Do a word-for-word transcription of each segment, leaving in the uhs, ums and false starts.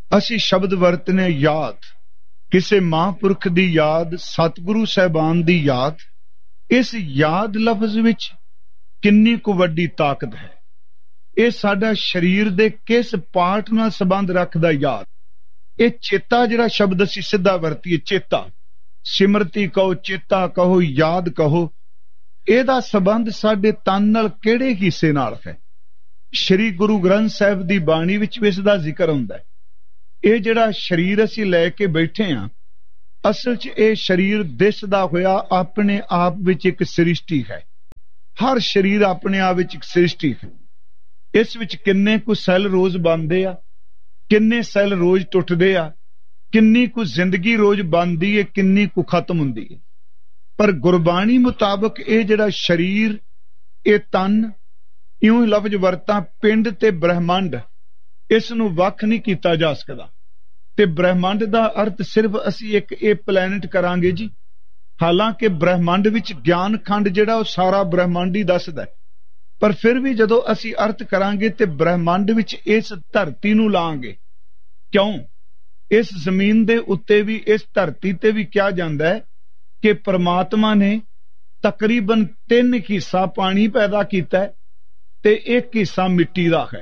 ਅਸੀਂ ਸ਼ਬਦ ਵਰਤਨੇ ਯਾਦ, ਕਿਸੇ ਮਹਾਂਪੁਰਖ ਦੀ ਯਾਦ, ਸਤਿਗੁਰੂ ਸਾਹਿਬਾਨ ਦੀ ਯਾਦ। ਇਸ ਯਾਦ ਲਫ਼ਜ਼ ਵਿੱਚ ਕਿੰਨੀ ਕੁ ਵੱਡੀ ਤਾਕਤ ਹੈ। ਇਹ ਸਾਡਾ ਸਰੀਰ ਦੇ ਕਿਸ ਪਾਰਟ ਨਾਲ ਸੰਬੰਧ ਰੱਖਦਾ ਯਾਦ। ਇਹ ਚੇਤਾ ਜਿਹੜਾ ਸ਼ਬਦ ਅਸੀਂ ਸਿੱਧਾ ਵਰਤੀਏ, ਚੇਤਾ, ਸਿਮਰਤੀ ਕਹੋ, ਚੇਤਾ ਕਹੋ, ਯਾਦ ਕਹੋ, ਇਹਦਾ ਸੰਬੰਧ ਸਾਡੇ ਤਨ ਨਾਲ ਕਿਹੜੇ ਹਿੱਸੇ ਨਾਲ ਹੈ। ਸ਼੍ਰੀ ਗੁਰੂ ਗ੍ਰੰਥ ਸਾਹਿਬ ਦੀ ਬਾਣੀ ਵਿੱਚ ਵੀ ਇਸ ਦਾ ਜ਼ਿਕਰ ਹੁੰਦਾ ਹੈ। ਇਹ ਜਿਹੜਾ ਸਰੀਰ ਅਸੀਂ ਲੈ ਕੇ ਬੈਠੇ ਹਾਂ, ਅਸਲ 'ਚ ਇਹ ਸਰੀਰ ਦਿਸਦਾ ਹੋਇਆ ਆਪਣੇ ਆਪ ਵਿੱਚ ਇੱਕ ਸ੍ਰਿਸ਼ਟੀ ਹੈ। ਹਰ ਸਰੀਰ ਆਪਣੇ ਆਪ ਵਿੱਚ ਇੱਕ ਸ੍ਰਿਸ਼ਟੀ ਹੈ। ਇਸ ਵਿੱਚ ਕਿੰਨੇ ਕੁ ਸੈੱਲ ਰੋਜ਼ ਬਣਦੇ ਆ, ਕਿੰਨੇ ਸੈੱਲ ਰੋਜ਼ ਟੁੱਟਦੇ ਆ, ਕਿੰਨੀ ਕੁ ਜ਼ਿੰਦਗੀ ਰੋਜ਼ ਬਣਦੀ ਹੈ, ਕਿੰਨੀ ਕੁ ਖਤਮ ਹੁੰਦੀ ਹੈ। ਪਰ ਗੁਰਬਾਣੀ ਮੁਤਾਬਕ ਇਹ ਜਿਹੜਾ ਸਰੀਰ, ਇਹ ਤਨ, ਇਉਂ ਲਫ਼ਜ਼ ਵਰਤਾਂ ਪਿੰਡ ਤੇ ਬ੍ਰਹਿਮੰਡ, ਇਸ ਨੂੰ ਵੱਖ ਨਹੀਂ ਕੀਤਾ ਜਾ ਸਕਦਾ। ਤੇ ਬ੍ਰਹਿਮੰਡ ਦਾ ਅਰਥ ਸਿਰਫ ਅਸੀਂ ਇੱਕ ਇਹ ਪਲੈਨਟ ਕਰਾਂਗੇ ਜੀ। ਹਾਲਾਂਕਿ ਬ੍ਰਹਿਮੰਡ ਵਿੱਚ ਗਿਆਨ ਖੰਡ ਜਿਹੜਾ ਉਹ ਸਾਰਾ ਬ੍ਰਹਿਮੰਡ ਹੀ ਦੱਸਦਾ, ਪਰ ਫਿਰ ਵੀ ਜਦੋਂ ਅਸੀਂ ਅਰਥ ਕਰਾਂਗੇ ਤੇ ਬ੍ਰਹਿਮੰਡ ਵਿੱਚ ਇਸ ਧਰਤੀ ਨੂੰ ਲਾਂਗੇ। ਕਿਉਂ? ਇਸ ਜ਼ਮੀਨ ਦੇ ਉੱਤੇ ਵੀ, ਇਸ ਧਰਤੀ ਤੇ ਵੀ ਕਿਹਾ ਜਾਂਦਾ ਹੈ ਕਿ ਪ੍ਰਮਾਤਮਾ ਨੇ ਤਕਰੀਬਨ ਤਿੰਨ ਹਿੱਸਾ ਪਾਣੀ ਪੈਦਾ ਕੀਤਾ ਹੈ ਤੇ ਇੱਕ ਹਿੱਸਾ ਮਿੱਟੀ ਦਾ ਹੈ।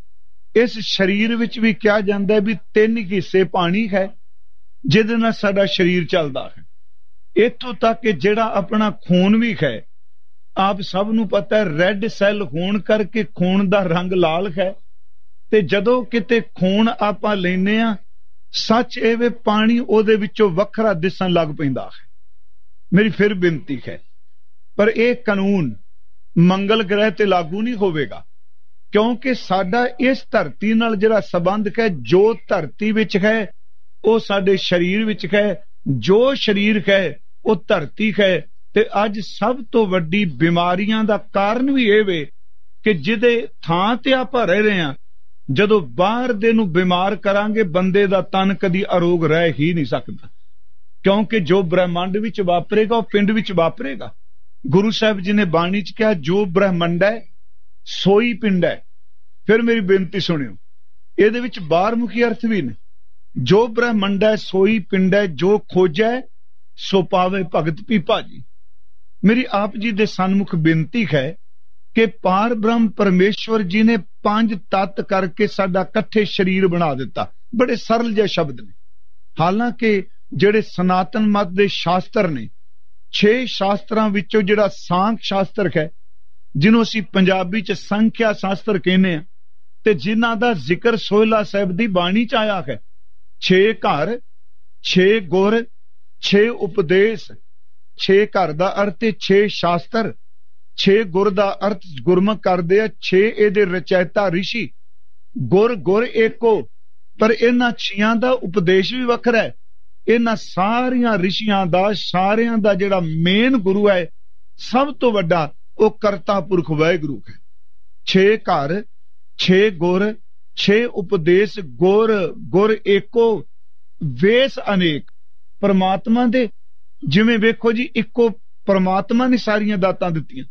ਇਸ ਸਰੀਰ ਵਿੱਚ ਵੀ ਕਿਹਾ ਜਾਂਦਾ ਹੈ ਵੀ ਤਿੰਨ ਹਿੱਸੇ ਪਾਣੀ ਹੈ ਜਿਹਦੇ ਨਾਲ ਸਾਡਾ ਸਰੀਰ ਚੱਲਦਾ ਹੈ। ਇੱਥੋਂ ਤੱਕ ਕਿ ਜਿਹੜਾ ਆਪਣਾ ਖੂਨ ਵੀ ਹੈ, ਆਪ ਸਭ ਨੂੰ ਪਤਾ ਹੈ ਰੈੱਡ ਸੈੱਲ ਹੋਣ ਕਰਕੇ ਖੂਨ ਦਾ ਰੰਗ ਲਾਲ ਹੈ। ਤੇ ਜਦੋਂ ਕਿਤੇ ਖੂਨ ਆਪਾਂ ਲੈਂਦੇ ਹਾਂ, ਸੱਚ ਇਹ ਵੇ ਪਾਣੀ ਉਹਦੇ ਵਿੱਚੋਂ ਵੱਖਰਾ ਦਿਸਣ ਲੱਗ ਪੈਂਦਾ ਹੈ। ਮੇਰੀ ਫਿਰ ਬੇਨਤੀ ਹੈ, ਪਰ ਇਹ ਕਾਨੂੰਨ ਮੰਗਲ ਗ੍ਰਹਿ ਤੇ ਲਾਗੂ ਨਹੀਂ ਹੋਵੇਗਾ, ਕਿਉਂਕਿ ਸਾਡਾ ਇਸ ਧਰਤੀ ਨਾਲ ਜਿਹੜਾ ਸੰਬੰਧ ਹੈ, ਜੋ ਧਰਤੀ ਵਿੱਚ ਹੈ ਉਹ ਸਾਡੇ ਸਰੀਰ ਵਿੱਚ ਹੈ, ਜੋ ਸਰੀਰ ਹੈ ਉਹ ਧਰਤੀ ਹੈ। ਤੇ ਅੱਜ ਸਭ ਤੋਂ ਵੱਡੀ ਬਿਮਾਰੀਆਂ ਦਾ ਕਾਰਨ ਵੀ ਇਹ ਵੇ ਕਿ ਜਿਹਦੇ ਥਾਂ ਤੇ ਆਪਾਂ ਰਹਿ ਰਹੇ ਹਾਂ, ਜਦੋਂ ਬਾਹਰ ਦੇ ਨੂੰ ਬਿਮਾਰ ਕਰਾਂਗੇ, ਬੰਦੇ ਦਾ ਤਨ ਕਦੀ ਅਰੋਗ ਰਹਿ ਹੀ ਨਹੀਂ ਸਕਦਾ, ਕਿਉਂਕਿ ਜੋ ਬ੍ਰਹਿਮੰਡ ਵਿੱਚ ਵਾਪਰੇਗਾ ਉਹ ਪਿੰਡ ਵਿੱਚ ਵਾਪਰੇਗਾ। ਗੁਰੂ ਸਾਹਿਬ ਜੀ ਨੇ ਬਾਣੀ 'ਚ ਕਿਹਾ, ਜੋ ਬ੍ਰਹਿਮੰਡ ਹੈ ਸੋਈ ਪਿੰਡ ਹੈ। ਫਿਰ ਮੇਰੀ ਬੇਨਤੀ ਸੁਣਿਓ, ਇਹਦੇ ਵਿੱਚ ਬਾਹਰਮੁਖੀ ਅਰਥ ਵੀ ਨੇ। ਜੋ ਬ੍ਰਹਿਮੰਡ ਹੈ ਸੋਈ ਪਿੰਡ ਹੈ, ਜੋ ਖੋਜੈ ਸੋ ਪਾਵੇ ਭਗਤ ਪੀਪਾ ਜੀ। ਮੇਰੀ ਆਪ ਜੀ ਦੇ ਸਨਮੁਖ ਬੇਨਤੀ ਹੈ ਕਿ ਪਾਰ ਬ੍ਰਹਮ ਪਰਮੇਸ਼ਵਰ ਜੀ ਨੇ ਪੰਜ ਤੱਤ ਕਰਕੇ ਸਾਡਾ ਇਕੱਠੇ ਸਰੀਰ ਬਣਾ ਦਿੱਤਾ। ਬੜੇ ਸਰਲ ਜਿਹੇ ਸ਼ਬਦ ਨੇ। ਹਾਲਾਂਕਿ ਜਿਹੜੇ ਸਨਾਤਨ ਮਤ ਦੇ ਸ਼ਾਸਤਰ ਨੇ, ਛੇ ਸ਼ਾਸਤਰਾਂ ਵਿੱਚੋਂ ਜਿਹੜਾ ਸਾਂਖ ਸ਼ਾਸਤਰ ਹੈ, ਜਿਹਨੂੰ ਅਸੀਂ ਪੰਜਾਬੀ 'ਚ ਸੰਖਿਆ ਸ਼ਾਸਤਰ ਕਹਿੰਦੇ ਹਾਂ, ਤੇ ਜਿਨ੍ਹਾਂ ਦਾ ਜ਼ਿਕਰ ਸੋਹਿਲਾ ਸਾਹਿਬ ਦੀ ਬਾਣੀ 'ਚ ਆਇਆ ਹੈ। ਛੇ ਘਰ, ਛੇ ਗੁਰ, ਛੇ ਉਪਦੇਸ਼। ਛੇ ਘਰ ਦਾ ਅਰਥ ਹੈ ਛੇ ਸ਼ਾਸਤਰ, ਛੇ ਗੁਰ ਦਾ ਅਰਥ ਗੁਰਮੁਖ ਕਰਦੇ ਆ, ਛੇ ਇਹਦੇ ਰਚੈਤਾ ਰਿਸ਼ੀ। ਗੁਰ ਗੁਰ ਏਕੋ, ਪਰ ਇਹਨਾਂ ਛੀਆਂ ਦਾ ਉਪਦੇਸ਼ ਵੀ ਵੱਖਰਾ ਹੈ। ਇਹਨਾਂ ਸਾਰੀਆਂ ਰਿਸ਼ੀਆਂ ਦਾ, ਸਾਰਿਆਂ ਦਾ ਜਿਹੜਾ ਮੇਨ ਗੁਰੂ ਹੈ, ਸਭ ਤੋਂ ਵੱਡਾ, ਉਹ ਕਰਤਾ ਪੁਰਖ ਵਾਹਿਗੁਰੂ ਹੈ। ਛੇ ਘਰ, ਛੇ ਗੁਰ, ਛੇ ਉਪਦੇਸ਼। ਗੁਰ ਗੁਰ ਏਕੋ, ਵੇਸ ਅਨੇਕ। ਪਰਮਾਤਮਾ ਦੇ, ਜਿਵੇਂ ਵੇਖੋ ਜੀ, ਇੱਕੋ ਪਰਮਾਤਮਾ ਨੇ ਸਾਰੀਆਂ ਦਾਤਾਂ ਦਿੱਤੀਆਂ।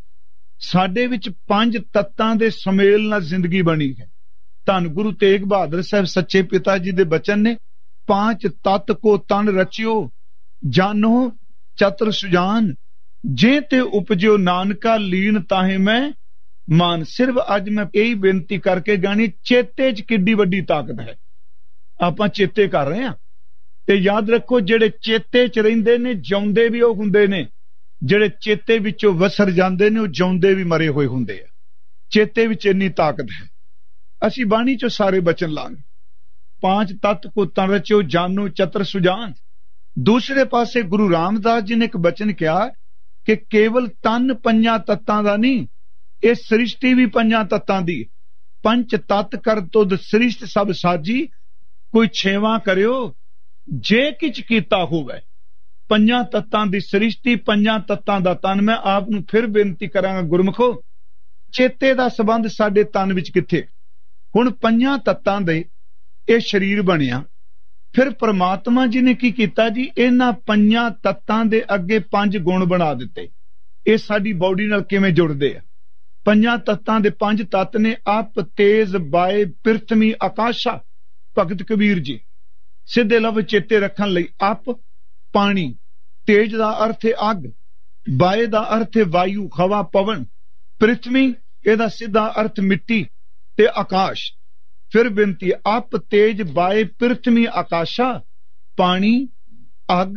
ਸਾਡੇ ਵਿੱਚ ਪੰਜ ਤੱਤਾਂ ਦੇ ਸੁਮੇਲ ਨਾਲ ਜ਼ਿੰਦਗੀ ਬਣੀ ਹੈ। ਧੰਨ ਗੁਰੂ ਤੇਗ ਬਹਾਦਰ ਸਾਹਿਬ ਸੱਚੇ ਪਿਤਾ ਜੀ ਦੇ ਬਚਨ ਨੇ, ਪਾਂਚ ਤੱਤ ਕੋ ਤਨ ਰਚਿਓ, ਜਾਨੋ ਚਤੁਰ ਸੁਜਾਨ, ਜੇ ਤੇ ਉਪਜਿਓ ਨਾਨਕਾ ਲੀਨ ਤਾਹੇ ਮੈਂ ਮਾਨ। ਸਿਰਫ ਅੱਜ ਮੈਂ ਇਹੀ ਬੇਨਤੀ ਕਰਕੇ ਗਾਣੀ, ਚੇਤੇ 'ਚ ਕਿੱਡੀ ਵੱਡੀ ਤਾਕਤ ਹੈ। ਆਪਾਂ ਚੇਤੇ ਕਰ ਰਹੇ ਹਾਂ, ਤੇ ਯਾਦ ਰੱਖੋ, ਜਿਹੜੇ ਚੇਤੇ 'ਚ ਰਹਿੰਦੇ ਨੇ ਜਿਉਂਦੇ ਵੀ ਉਹ ਹੁੰਦੇ ਨੇ, ਜਿਹੜੇ ਚੇਤੇ ਵਿੱਚੋਂ ਵਸਰ ਜਾਂਦੇ ਨੇ ਉਹ ਜਿਉਂਦੇ ਵੀ ਮਰੇ ਹੋਏ ਹੁੰਦੇ ਆ। ਚੇਤੇ ਵਿੱਚ ਇੰਨੀ ਤਾਕਤ ਹੈ। ਅਸੀਂ ਬਾਣੀ 'ਚੋਂ ਸਾਰੇ ਬਚਨ ਲਾਂਗੇ। ਪਾਂਚ ਤੱਤ ਕੋ ਤਨ ਰਚਿਓ, ਜਾਨੋ ਚਤੁਰ ਸੁਜਾਨ। ਦੂਸਰੇ ਪਾਸੇ ਗੁਰੂ ਰਾਮਦਾਸ ਜੀ ਨੇ ਇੱਕ ਬਚਨ ਕਿਹਾ ਕਿ ਕੇਵਲ ਤਨ ਪੰਜਾਂ ਤੱਤਾਂ ਦਾ ਨਹੀਂ, ਇਹ ਸ੍ਰਿਸ਼ਟੀ ਵੀ ਪੰਜਾਂ ਤੱਤਾਂ ਦੀ। ਪੰਚ ਤੱਤ ਕਰ ਤੁਧ ਸ੍ਰਿਸ਼ਟ ਸਭ ਸਾਜੀ, ਕੋਈ ਛੇਵਾਂ ਕਰਿਓ ਜੇ ਕਿਛ ਕੀਤਾ ਹੋਵੇ। ਪੰਜਾਂ ਤੱਤਾਂ ਦੀ ਸ੍ਰਿਸ਼ਟੀ, ਪੰਜਾਂ ਤੱਤਾਂ ਦਾ ਤਨ। ਮੈਂ ਆਪ ਨੂੰ ਫਿਰ ਬੇਨਤੀ ਕਰਾਂਗਾ, ਗੁਰਮੁਖੋ, ਚੇਤੇ ਦਾ ਸੰਬੰਧ ਸਾਡੇ ਤਨ ਵਿੱਚ ਕਿੱਥੇ? ਹੁਣ ਪੰਜਾਂ ਤੱਤਾਂ ਦੇ ਇਹ ਸਰੀਰ ਬਣਿਆ, ਫਿਰ ਪ੍ਰਮਾਤਮਾ ਜੀ ਨੇ ਕੀ ਕੀਤਾ ਜੀ? ਇਹਨਾਂ ਪੰਜਾਂ ਤੱਤਾਂ ਦੇ ਅੱਗੇ ਪੰਜ ਗੁਣ ਬਣਾ ਦਿੱਤੇ। ਇਹ ਸਾਡੀ ਬਾਡੀ ਨਾਲ ਕਿਵੇਂ ਜੁੜਦੇ ਆ? ਪੰਜਾਂ ਤੱਤਾਂ ਦੇ ਪੰਜ ਤੱਤ ਨੇ, ਅਪ, ਤੇਜ, ਵਾਯ, ਪ੍ਰਿਥਵੀ, ਆਕਾਸ਼ਾ। ਭਗਤ ਕਬੀਰ ਜੀ ਸਿੱਧੇ ਲਫ਼ਜ਼ ਚੇਤੇ ਰੱਖਣ ਲਈ। ਅਪ ਪਾਣੀ, ਤੇਜ ਦਾ ਅਰਥ ਹੈ ਅੱਗ, ਵਾਯ ਦਾ ਅਰਥ ਹੈ ਵਾਯੂ ਹਵਾ ਪਵਨ, ਪ੍ਰਿਥਵੀ ਇਹਦਾ ਸਿੱਧਾ ਅਰਥ ਮਿੱਟੀ ਤੇ ਆਕਾਸ਼। ਫਿਰ ਬੇਨਤੀ, ਅਪ ਤੇਜ ਵਾਯ ਪ੍ਰਿਥਵੀ ਆਕਾਸ਼ਾ, ਪਾਣੀ ਅੱਗ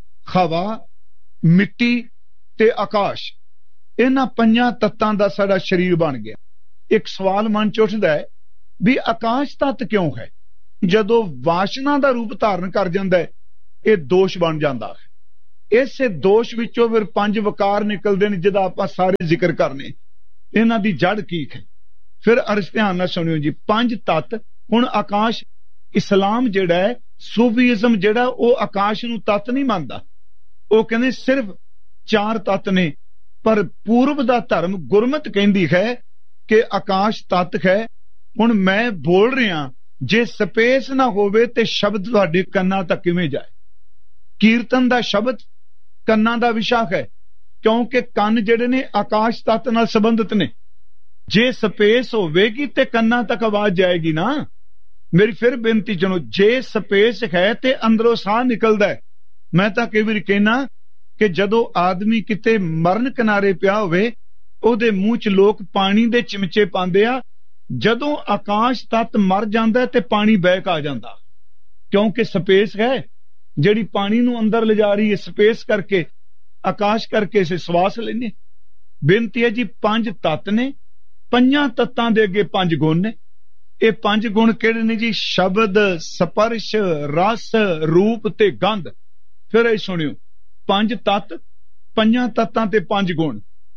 ਹਵਾ ਮਿੱਟੀ ਤੇ ਆਕਾਸ਼, ਇਹਨਾਂ ਪੰਜਾਂ ਤੱਤਾਂ ਦਾ ਸਾਡਾ ਸਰੀਰ ਬਣ ਗਿਆ। ਇੱਕ ਸਵਾਲ ਮਨ ਚ ਉੱਠਦਾ ਹੈ ਵੀ ਆਕਾਸ਼ ਤੱਤ ਕਿਉਂ ਹੈ? ਜਦੋਂ ਵਾਸ਼ਨਾ ਦਾ ਰੂਪ ਧਾਰਨ ਕਰ ਜਾਂਦਾ ਹੈ ਇਹ ਦੋਸ਼ ਬਣ ਜਾਂਦਾ ਹੈ। ਇਸੇ ਦੋਸ਼ ਵਿੱਚੋਂ ਫਿਰ ਪੰਜ ਵਕਾਰ ਨਿਕਲਦੇ ਨੇ ਜਿਹਦਾ ਆਪਾਂ ਸਾਰੇ ਜ਼ਿਕਰ ਕਰਨੇ। ਇਹਨਾਂ ਦੀ ਜੜ ਕੀ ਹੈ? ਫਿਰ ਅਰਜ਼ ਧਿਆਨ ਨਾਲ ਸੁਣਿਓ ਜੀ। ਪੰਜ ਤੱਤ, ਹੁਣ ਆਕਾਸ਼, ਇਸਲਾਮ ਜਿਹੜਾ ਹੈ, ਸੂਫੀਇਜ਼ਮ ਜਿਹੜਾ, ਉਹ ਆਕਾਸ਼ ਨੂੰ ਤੱਤ ਨਹੀਂ ਮੰਨਦਾ। ਉਹ ਕਹਿੰਦੇ ਸਿਰਫ ਚਾਰ ਤੱਤ ਨੇ, ਪਰ ਪੂਰਬ ਦਾ ਧਰਮ ਗੁਰਮਤ ਕਹਿੰਦੀ ਹੈ ਕਿ ਆਕਾਸ਼ ਤੱਤ ਹੈ। ਹੁਣ ਮੈਂ ਬੋਲ ਰਿਹਾ, ਜੇ ਸਪੇਸ ਨਾ ਹੋਵੇ ਤੇ ਸ਼ਬਦ ਤੁਹਾਡੇ ਕੰਨਾਂ ਤੱਕ ਕਿਵੇਂ ਜਾਏ? ਕੀਰਤਨ ਦਾ ਸ਼ਬਦ ਕੰਨਾਂ ਦਾ ਵਿਸ਼ਾ ਹੈ, ਕਿਉਂਕਿ ਕੰਨ ਜਿਹੜੇ ਨੇ ਆਕਾਸ਼ ਤੱਤ ਨਾਲ ਸੰਬੰਧਿਤ ਨੇ। ਜੇ ਸਪੇਸ ਹੋਵੇਗੀ ਤੇ ਕੰਨਾਂ ਤੱਕ ਆਵਾਜ਼ ਜਾਏਗੀ ਨਾ। ਮੇਰੀ ਫਿਰ ਬੇਨਤੀ ਸੁਣੋ, ਜੇ ਸਪੇਸ ਹੈ ਤੇ ਅੰਦਰੋਂ ਸਾਹ ਨਿਕਲਦਾ ਹੈ। ਮੈਂ ਤਾਂ ਕਈ ਵਾਰੀ ਕਹਿਣਾ ਕਿ ਜਦੋਂ ਆਦਮੀ ਕਿਤੇ ਮਰਨ ਕਿਨਾਰੇ ਪਿਆ ਹੋਵੇ ਉਹਦੇ ਮੂੰਹ 'ਚ ਲੋਕ ਪਾਣੀ ਦੇ ਚਮਚੇ ਪਾਉਂਦੇ ਆ, ਜਦੋਂ ਆਕਾਸ਼ ਤੱਤ ਮਰ ਜਾਂਦਾ ਤੇ ਪਾਣੀ ਬੈਕ ਆ ਜਾਂਦਾ, ਕਿਉਂਕਿ ਸਪੇਸ ਹੈ ਜਿਹੜੀ ਪਾਣੀ ਨੂੰ ਅੰਦਰ ਲਿਜਾ ਰਹੀ ਹੈ। ਸਪੇਸ ਕਰਕੇ, ਆਕਾਸ਼ ਕਰਕੇ ਅਸੀਂ ਸਵਾਸ ਲੈਂਦੇ। ਬੇਨਤੀ ਹੈ ਜੀ, ਪੰਜ ਤੱਤ ਨੇ, ਪੰਜਾਂ ਤੱਤਾਂ ਦੇ ਅੱਗੇ ਪੰਜ ਗੁਣ ਨੇ। ਇਹ ਪੰਜ ਗੁਣ ਕਿਹੜੇ ਨੇ ਜੀ? ਸ਼ਬਦ, ਸਪਰਸ਼, ਰਸ, ਰੂਪ ਤੇ ਗੰਧ। ਫਿਰ ਇਹ ਸੁਣਿਓ, ਪੰਜ ਤੱਤ, ਪੰਜਾਂ ਤੱਤਾਂ ਤੇ ਪੰਜ ਗੁਣ,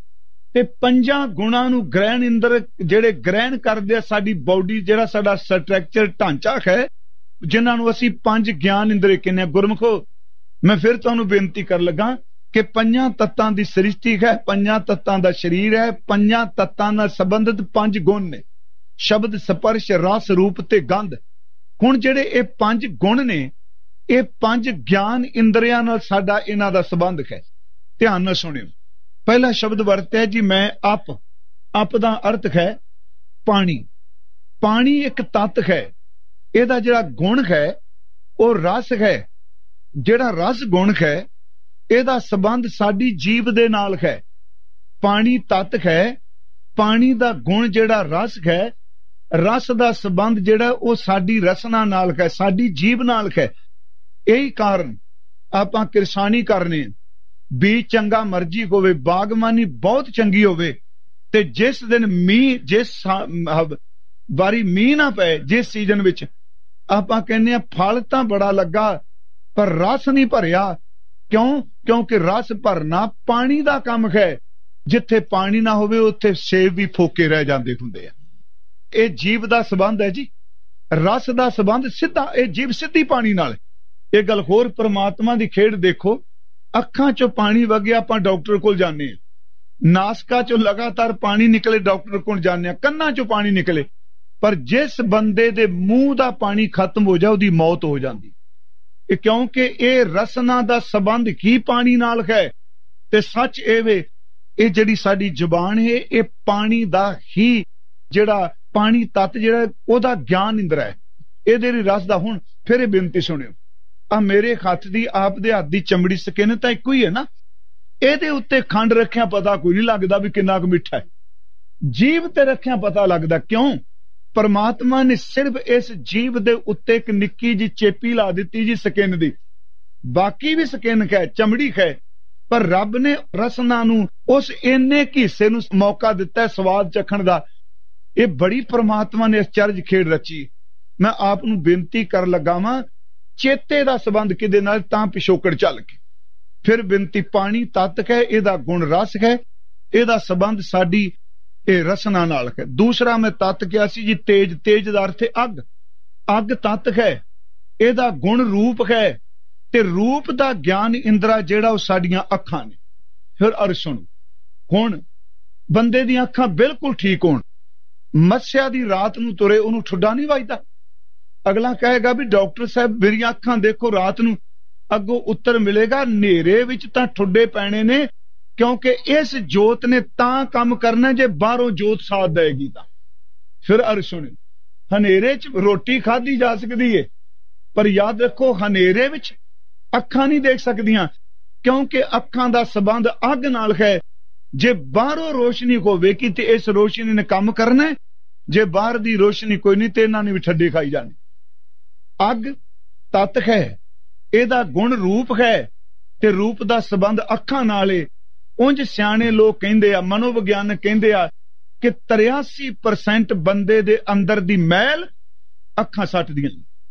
ਤੇ ਪੰਜਾਂ ਗੁਣਾਂ ਨੂੰ ਗ੍ਰਹਿਣ ਇੰਦਰ ਜਿਹੜੇ ਗ੍ਰਹਿਣ ਕਰਦੇ ਆ, ਸਾਡੀ ਬਾਡੀ, ਜਿਹੜਾ ਸਾਡਾ ਸਟਰਕਚਰ ਢਾਂਚਾ ਹੈ, ਜਿਨ੍ਹਾਂ ਨੂੰ ਅਸੀਂ ਪੰਜ ਗਿਆਨ ਇੰਦਰੇ ਕਹਿੰਦੇ ਆ। ਗੁਰਮਖੋ, ਮੈਂ ਫਿਰ ਤੁਹਾਨੂੰ ਬੇਨਤੀ ਕਰ ਲੱਗਾ ਕਿ ਪੰਜਾਂ ਤੱਤਾਂ ਦੀ ਸ੍ਰਿਸ਼ਟੀ ਹੈ, ਪੰਜਾਂ ਤੱਤਾਂ ਦਾ ਸਰੀਰ ਹੈ, ਪੰਜਾਂ ਤੱਤਾਂ ਨਾਲ ਸੰਬੰਧਿਤ ਪੰਜ ਗੁਣ ਨੇ, ਸ਼ਬਦ, ਸਪਰਸ਼, ਰਸ, ਰੂਪ ਤੇ ਗੰਧ। ਹੁਣ ਜਿਹੜੇ ਇਹ ਪੰਜ ਗੁਣ ਨੇ, ਇਹ ਪੰਜ ਗਿਆਨ ਇੰਦਰੀਆਂ ਨਾਲ ਸਾਡਾ ਇਹਨਾਂ ਦਾ ਸੰਬੰਧ ਹੈ। ਧਿਆਨ ਨਾਲ ਸੁਣਿਓ। ਪਹਿਲਾ ਸ਼ਬਦ ਵਰਤਿਆ ਜੀ ਮੈਂ, ਅਪ। ਅਪ ਦਾ ਅਰਥ ਹੈ ਪਾਣੀ। ਪਾਣੀ ਇੱਕ ਤੱਤ ਹੈ, ਇਹਦਾ ਜਿਹੜਾ ਗੁਣ ਹੈ ਉਹ ਰਸ ਹੈ। ਜਿਹੜਾ ਰਸ ਗੁਣ ਹੈ ਇਹਦਾ ਸੰਬੰਧ ਸਾਡੀ ਜੀਵ ਦੇ ਨਾਲ ਹੈ। ਪਾਣੀ ਤੱਤ ਹੈ, ਪਾਣੀ ਦਾ ਗੁਣ ਜਿਹੜਾ ਰਸ ਹੈ, ਰਸ ਦਾ ਸੰਬੰਧ ਜਿਹੜਾ ਉਹ ਸਾਡੀ ਰਸਨਾ ਨਾਲ ਹੈ, ਸਾਡੀ ਜੀਵ ਨਾਲ ਹੈ। ਇਹੀ ਕਾਰਨ ਆਪਾਂ ਕਿਰਸਾਨੀ ਕਰਨੇ, ਬੀਜ ਚੰਗਾ ਮਰਜੀ ਹੋਵੇ, ਬਾਗਬਾਨੀ ਬਹੁਤ ਚੰਗੀ ਹੋਵੇ, ਤੇ ਜਿਸ ਦਿਨ ਮੀਂਹ, ਜਿਸ ਵਾਰੀ ਮੀਂਹ ਨਾ ਪਏ, ਜਿਸ ਸੀਜ਼ਨ ਵਿੱਚ, ਆਪਾਂ ਕਹਿੰਦੇ ਆ ਫਲ ਤਾਂ ਬੜਾ ਲੱਗਾ ਪਰ ਰਸ ਨਹੀਂ ਭਰਿਆ। ਕਿਉਂ? ਕਿਉਂਕਿ ਰਸ ਭਰਨਾ ਪਾਣੀ ਦਾ ਕੰਮ ਹੈ। ਜਿੱਥੇ ਪਾਣੀ ਨਾ ਹੋਵੇ ਉੱਥੇ ਸੇਬ ਵੀ ਫੋਕੇ ਰਹਿ ਜਾਂਦੇ ਹੁੰਦੇ ਆ। ਇਹ ਜੀਵ ਦਾ ਸੰਬੰਧ ਹੈ ਜੀ, ਰਸ ਦਾ ਸੰਬੰਧ ਸਿੱਧਾ, ਇਹ ਜੀਵ ਸਿੱਧੀ ਪਾਣੀ ਨਾਲ। ਇਹ ਗੱਲ ਹੋਰ, ਪ੍ਰਮਾਤਮਾ ਦੀ ਖੇਡ ਦੇਖੋ। ਅੱਖਾਂ ਚੋਂ ਪਾਣੀ ਵਗਿਆ, ਆਪਾਂ ਡਾਕਟਰ ਕੋਲ ਜਾਂਦੇ ਹਾਂ। ਨਾਸਕਾ ਚੋਂ ਲਗਾਤਾਰ ਪਾਣੀ ਨਿਕਲੇ, ਡਾਕਟਰ ਕੋਲ ਜਾਂਦੇ ਹਾਂ। ਕੰਨਾਂ ਚੋਂ ਪਾਣੀ ਨਿਕਲੇ, ਪਰ ਜਿਸ ਬੰਦੇ ਦੇ ਮੂੰਹ ਦਾ ਪਾਣੀ ਖਤਮ ਹੋ ਜਾ ਉਹਦੀ ਮੌਤ ਹੋ ਜਾਂਦੀ। ਇਹ ਕਿਉਂਕਿ ਇਹ ਰਸਨਾ ਦਾ ਸੰਬੰਧ ਹੀ ਪਾਣੀ ਨਾਲ ਹੈ। ਤੇ ਸੱਚ ਇਹ ਵੇ, ਇਹ ਜਿਹੜੀ ਸਾਡੀ ਜ਼ੁਬਾਨ ਹੈ ਇਹ ਪਾਣੀ ਦਾ ਹੀ, ਜਿਹੜਾ ਪਾਣੀ ਤੱਤ ਜਿਹੜਾ ਉਹਦਾ ਗਿਆਨ ਇੰਦਰ ਹੈ, ਇਹਦੇ ਲਈ ਰਸ ਦਾ। ਹੁਣ ਫਿਰ ਇਹ ਬੇਨਤੀ ਸੁਣਿਓ, ਆ ਮੇਰੇ ਹੱਥ ਦੀ, ਆਪ ਦੇ ਹੱਥ ਦੀ ਚਮੜੀ, ਸਕਿਨ ਤਾਂ ਇੱਕੋ ਹੀ ਹੈ ਨਾ। ਇਹਦੇ ਉੱਤੇ ਖੰਡ ਰੱਖਿਆ ਪਤਾ ਕੋਈ ਨਹੀਂ ਲੱਗਦਾ ਵੀ ਕਿੰਨਾ ਕੁ ਮਿੱਠਾ ਹੈ। ਜੀਵ ਤੇ ਰੱਖਿਆ ਪਤਾ ਲੱਗਦਾ। ਕਿਉਂ? ਪਰਮਾਤਮਾ ਨੇ ਸਿਰਫ ਇਸ ਜੀਵ ਦੇ ਉੱਤੇ ਇੱਕ ਨਿੱਕੀ ਜੀ ਚੇਪੀ ਲਾ ਦਿੱਤੀ ਜੀ ਸਕਿਨ ਦੀ, ਬਾਕੀ ਵੀ ਸਕਿਨ ਹੈ, ਚਮੜੀ ਹੈ, ਪਰ ਰੱਬ ਨੇ ਰਸਨਾ ਨੂੰ ਉਸ ਇੰਨੇ ਹਿੱਸੇ ਨੂੰ ਮੌਕਾ ਦਿੱਤਾ ਸਵਾਦ ਚੱਖਣ ਦਾ। ਇਹ ਬੜੀ ਪਰਮਾਤਮਾ ਨੇ ਅਚਰਜ ਖੇਡ ਰਚੀ। ਮੈਂ ਆਪ ਨੂੰ ਬੇਨਤੀ ਕਰ ਲੱਗਾ ਵਾਂ, ਚੇਤੇ ਦਾ ਸੰਬੰਧ ਕਿਹਦੇ ਨਾਲ? ਤਾਂ ਪਿਛੋਕੜ ਚੱਲ ਕੇ। ਫਿਰ ਬੇਨਤੀ, ਪਾਣੀ ਤੱਤ ਹੈ, ਇਹਦਾ ਗੁਣ ਰਸ ਹੈ, ਇਹਦਾ ਸੰਬੰਧ ਸਾਡੀ ਇਹ ਰਸਨਾ ਨਾਲ ਹੈ। ਦੂਸਰਾ ਮੈਂ ਤੱਤ ਕਿਹਾ ਸੀ ਜੀ ਤੇਜ। ਤੇਜ ਦਾ ਅਰਥ ਹੈ ਅੱਗ। ਅੱਗ ਤੱਤ ਹੈ, ਇਹਦਾ ਗੁਣ ਰੂਪ ਹੈ, ਤੇ ਰੂਪ ਦਾ ਗਿਆਨ ਇੰਦਰਾ ਜਿਹੜਾ ਉਹ ਸਾਡੀਆਂ ਅੱਖਾਂ ਨੇ। ਫਿਰ ਅਰਜ਼ ਸੁਣੋ, ਹੁਣ ਬੰਦੇ ਦੀਆਂ ਅੱਖਾਂ ਬਿਲਕੁਲ ਠੀਕ ਹੋਣ, ਮੱਸਿਆ ਦੀ ਰਾਤ ਨੂੰ ਤੁਰੇ, ਉਹਨੂੰ ਠੁੱਡਾ ਨਹੀਂ ਵੱਜਦਾ। ਅਗਲਾ ਕਹੇਗਾ ਵੀ ਡਾਕਟਰ ਸਾਹਿਬ ਮੇਰੀਆਂ ਅੱਖਾਂ ਦੇਖੋ ਰਾਤ ਨੂੰ, ਅੱਗੋਂ ਉੱਤਰ ਮਿਲੇਗਾ ਹਨੇਰੇ ਵਿੱਚ ਤਾਂ ਠੁੱਡੇ ਪੈਣੇ ਨੇ, ਕਿਉਂਕਿ ਇਸ ਜੋਤ ਨੇ ਤਾਂ ਕੰਮ ਕਰਨਾ ਜੇ ਬਾਹਰੋਂ ਜੋਤ ਸਾਥ ਦੇਗੀ ਤਾਂ। ਫਿਰ ਅਰਜ਼ ਸੁਣੋ, ਹਨੇਰੇ 'ਚ ਰੋਟੀ ਖਾਧੀ ਜਾ ਸਕਦੀ ਏ, ਪਰ ਯਾਦ ਰੱਖੋ ਹਨੇਰੇ ਵਿੱਚ ਅੱਖਾਂ ਨਹੀਂ ਦੇਖ ਸਕਦੀਆਂ, ਕਿਉਂਕਿ ਅੱਖਾਂ ਦਾ ਸੰਬੰਧ ਅੱਗ ਨਾਲ ਹੈ। ਜੇ ਬਾਹਰੋਂ ਰੋਸ਼ਨੀ ਹੋਵੇਗੀ ਤੇ ਇਸ ਰੋਸ਼ਨੀ ਨੇ ਕੰਮ ਕਰਨਾ, ਜੇ ਬਾਹਰ ਦੀ ਰੋਸ਼ਨੀ ਕੋਈ ਨਹੀਂ ਤੇ ਇਹਨਾਂ ਨੇ ਵੀ ਠੱਡੀ ਖਾਈ ਜਾਣੀ। ਅੱਗ ਤੱਤ ਹੈ, ਇਹਦਾ ਗੁਣ ਰੂਪ ਹੈ, ਤੇ ਰੂਪ ਦਾ ਸੰਬੰਧ ਅੱਖਾਂ ਨਾਲ ਏ। ਉਂਝ ਸਿਆਣੇ ਲੋਕ ਕਹਿੰਦੇ ਆ, ਮਨੋਵਿਗਿਆਨਕ ਕਹਿੰਦੇ ਆ ਕਿ ਤਰਿਆਸੀ ਪਰਸੈਂਟ ਬੰਦੇ ਦੇ ਅੰਦਰ ਦੀ ਮੈਲ ਅੱਖਾਂ ਸੱਟਦੀਆਂ।